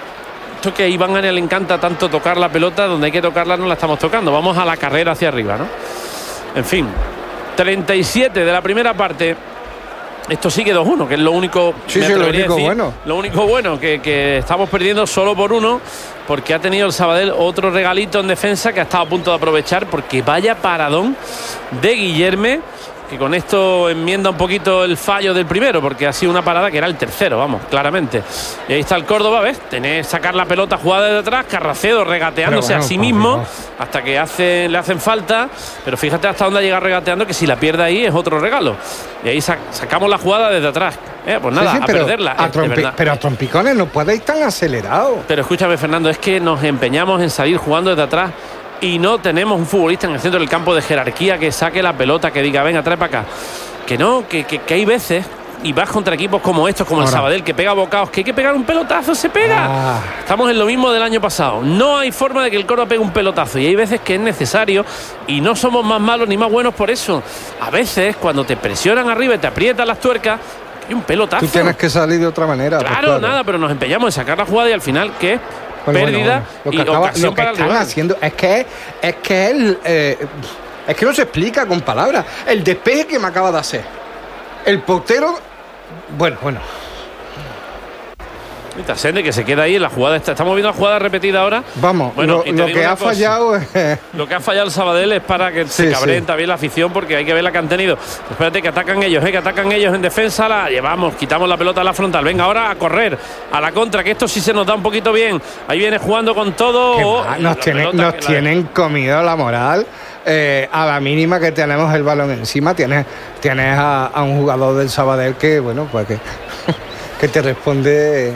Esto que a Iván Ania le encanta tanto tocar la pelota, donde hay que tocarla no la estamos tocando. Vamos a la carrera hacia arriba, ¿no? En fin, treinta y siete de la primera parte. Esto sigue dos uno, que es lo único, Sí, me sí, lo atrevería a único decir, bueno. Lo único bueno, que, que estamos perdiendo solo por uno, porque ha tenido el Sabadell otro regalito en defensa que ha estado a punto de aprovechar, porque vaya paradón de Guillerme, que con esto enmienda un poquito el fallo del primero, porque ha sido una parada que era el tercero, vamos, claramente. Y ahí está el Córdoba, ¿ves? Tener sacar la pelota jugada de atrás, Carracedo regateándose Pero bueno, a sí por mismo Dios. hasta que hace, le hacen falta, pero fíjate hasta dónde llega regateando, que si la pierde ahí es otro regalo. Y ahí sac- sacamos la jugada desde atrás. Eh, pues nada, Sí, sí, a pero, perderla. a eh, de trompi- verdad. pero a trompicones no podéis tan acelerados. Pero escúchame, Fernando, es que nos empeñamos en salir jugando desde atrás y no tenemos un futbolista en el centro del campo de jerarquía que saque la pelota, que diga, venga, trae para acá. Que no, que, que, que hay veces, y vas contra equipos como estos, como Ahora. el Sabadell, que pega bocados, que hay que pegar un pelotazo, se pega. Ah. Estamos en lo mismo del año pasado. No hay forma de que el Córdoba pegue un pelotazo, y hay veces que es necesario, y no somos más malos ni más buenos por eso. A veces, cuando te presionan arriba y te aprietan las tuercas, hay un pelotazo. Tú tienes que salir de otra manera. pues Claro, nada, pero nos empeñamos en sacar la jugada y al final, ¿qué es? Bueno, Pérdida bueno, bueno. Lo que, y acaba- ocasión lo que para el están rival. haciendo es que es, es que él, eh, es que no se explica con palabras. El despeje que me acaba de hacer. El portero. Bueno, bueno. Tasende que se queda ahí en la jugada. Esta. Estamos viendo la jugada repetida ahora. Vamos, bueno, lo, lo que ha cosa. fallado es... Lo que ha fallado el Sabadell es para que sí, se cabreen sí. también la afición, porque hay que ver la que han tenido. Espérate, que atacan ellos, ¿eh? que atacan ellos en defensa. La llevamos, quitamos la pelota a la frontal. Venga, ahora a correr, a la contra, que esto sí se nos da un poquito bien. Ahí viene jugando con todo. Oh, nos tienen, nos tienen la... comido la moral. Eh, a la mínima que tenemos el balón encima, tienes, tienes a, a un jugador del Sabadell que, bueno, pues que, que te responde...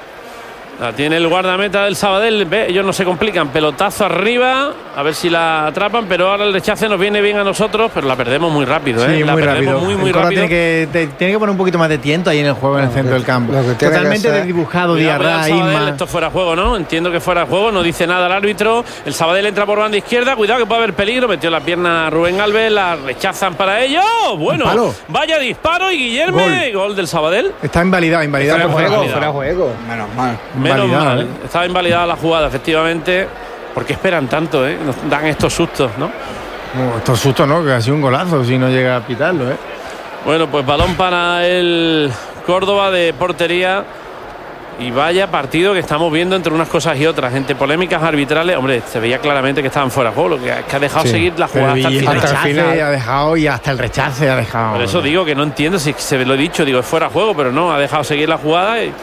La tiene el guardameta del Sabadell. Ve, ellos no se complican. Pelotazo arriba. A ver si la atrapan. Pero ahora el rechace nos viene bien a nosotros. Pero la perdemos muy rápido. ¿eh? Sí, la muy rápido. Muy, muy rápido. Tiene que, te, tiene que poner un poquito más de tiento ahí en el juego, en el centro que, del campo. Totalmente desdibujado. Diarra, Isma. Esto fuera juego, ¿no? Entiendo que fuera juego. No dice nada el árbitro. El Sabadell entra por banda izquierda. Cuidado que puede haber peligro. Metió la pierna Rubén Alves. La rechazan para ello. Bueno, vaya disparo. Y Guillermo. Gol, gol del Sabadell. Está invalidado. Invalidado por juego. juego. Fuera juego. Menos mal. Menos mal. ¿eh? Estaba invalidada la jugada, efectivamente. ¿Por qué esperan tanto, eh? Nos dan estos sustos, ¿no? No, estos sustos, ¿no? Que ha sido un golazo si no llega a pitarlo, ¿eh? Bueno, pues balón para el Córdoba de portería. Y vaya partido que estamos viendo entre unas cosas y otras. Entre polémicas arbitrales, hombre, se veía claramente que estaban fuera de juego. Lo que, que ha dejado sí. seguir la jugada hasta el final. Hasta el final ha dejado y hasta el rechace ha dejado. Por eso digo que no entiendo si se lo he dicho, digo, es fuera de juego, pero no, ha dejado seguir la jugada y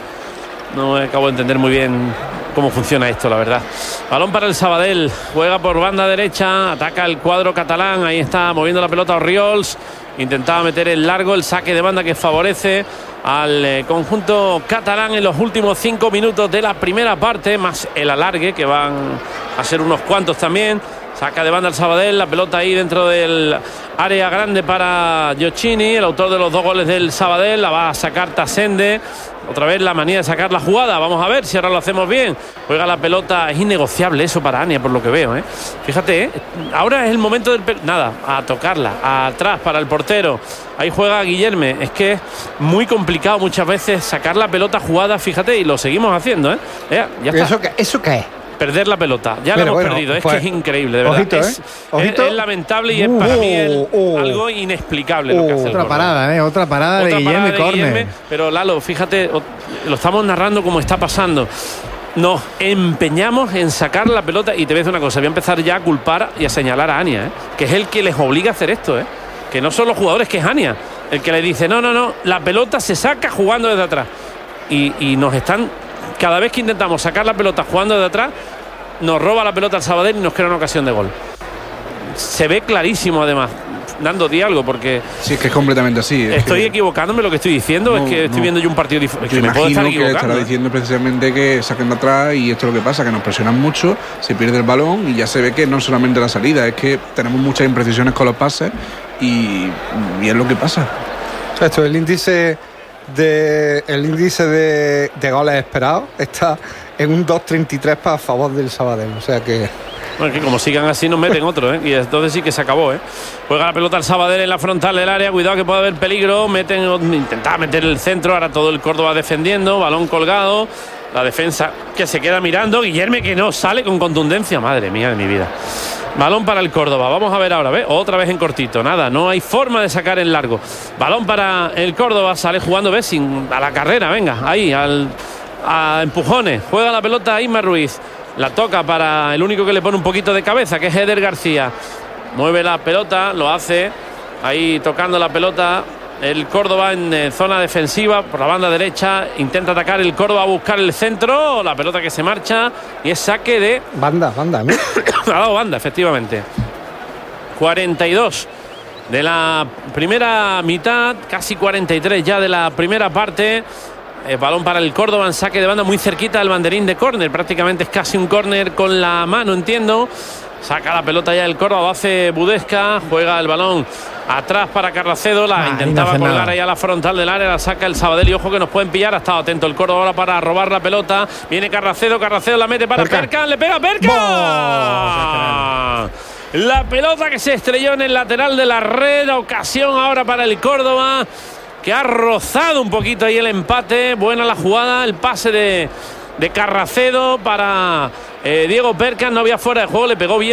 no acabo de entender muy bien cómo funciona esto, la verdad. Balón para el Sabadell, juega por banda derecha, ataca el cuadro catalán, ahí está moviendo la pelota Orriols, intentaba meter el largo, el saque de banda que favorece al eh, conjunto catalán en los últimos cinco minutos de la primera parte, más el alargue, que van a ser unos cuantos también. Saca de banda el Sabadell, la pelota ahí dentro del área grande para Giochini, el autor de los dos goles del Sabadell, la va a sacar Tasende. Otra vez la manía de sacar la jugada. Vamos a ver si ahora lo hacemos bien. Juega la pelota. Es innegociable eso para Ania, por lo que veo, ¿eh? Fíjate, ¿eh? Ahora es el momento del... Pe- Nada, a tocarla. Atrás para el portero. Ahí juega Guillerme. Es que es muy complicado muchas veces sacar la pelota jugada, fíjate, y lo seguimos haciendo, ¿eh? Ya, ya está. ¿Eso qué, ¿Eso qué es? Perder la pelota, ya Pero la hemos bueno, perdido, es pues, que es increíble, de verdad. Ojito, es, ¿eh? Ojito. Es, es lamentable y es uh, para mí el, uh, algo inexplicable uh, lo que hace el Otra Córdoba. parada, ¿eh? Otra parada Otra de Guillermo parada de Córner. Guillerme, pero Lalo, fíjate, lo estamos narrando como está pasando. Nos empeñamos en sacar la pelota y te voy a decir una cosa, voy a empezar ya a culpar y a señalar a Ania, ¿eh? Que es el que les obliga a hacer esto, ¿eh? Que no son los jugadores, que es Ania el que le dice, no, no, no, la pelota se saca jugando desde atrás. Y, y nos están, cada vez que intentamos sacar la pelota jugando desde atrás, nos roba la pelota al Sabadell y nos crea una ocasión de gol. Se ve clarísimo, además. Nando, di algo, porque... Sí, es que es completamente así. ¿Estoy que... equivocándome lo que estoy diciendo? No, es que estoy no. viendo yo un partido diferente. Yo me puedo estar imagino que equivocando. estará diciendo precisamente que saquen de atrás, y esto es lo que pasa, que nos presionan mucho, se pierde el balón y ya se ve que no solamente la salida, es que tenemos muchas imprecisiones con los pases y, y es lo que pasa. Esto, el índice de el índice de, de goles esperados está en un dos treinta y tres para favor del Sabadell, o sea que... Bueno, que como sigan así nos meten otro, ¿eh? Y entonces sí que se acabó, ¿eh? Juega la pelota al Sabadell en la frontal del área, cuidado que puede haber peligro, meten, intentaba meter el centro, ahora todo el Córdoba defendiendo, balón colgado, la defensa que se queda mirando, Guillerme que no sale con contundencia, madre mía de mi vida. Balón para el Córdoba, vamos a ver ahora, ¿ves? Otra vez en cortito, nada, no hay forma de sacar en largo. Balón para el Córdoba, sale jugando, ¿ves? Sin, a la carrera, venga, ahí, al, a empujones, juega la pelota Isma Ruiz. La toca para el único que le pone un poquito de cabeza, que es Eder García. Mueve la pelota, lo hace ahí tocando la pelota el Córdoba en eh, zona defensiva por la banda derecha. Intenta atacar el Córdoba a buscar el centro. La pelota que se marcha y es saque de... Banda, banda, ¿no? Ha dado banda, efectivamente. cuarenta y dos de la primera mitad, casi cuarenta y tres ya de la primera parte. El balón para el Córdoba en saque de banda muy cerquita del banderín de córner, prácticamente es casi un córner con la mano, entiendo. Saca la pelota ya el Córdoba, lo hace Budesca, juega el balón atrás para Carracedo, la ah, intentaba no colgar nada. Ahí a la frontal del área, la saca el Sabadell y ojo que nos pueden pillar. Ha estado atento el Córdoba ahora para robar la pelota, viene Carracedo, Carracedo la mete para Perkan, le pega Perkan. La pelota que se estrelló en el lateral de la red, ocasión ahora para el Córdoba, que ha rozado un poquito ahí el empate. Buena la jugada, el pase de, de Carracedo para eh, Diego Perkan, no había fuera de juego, le pegó bien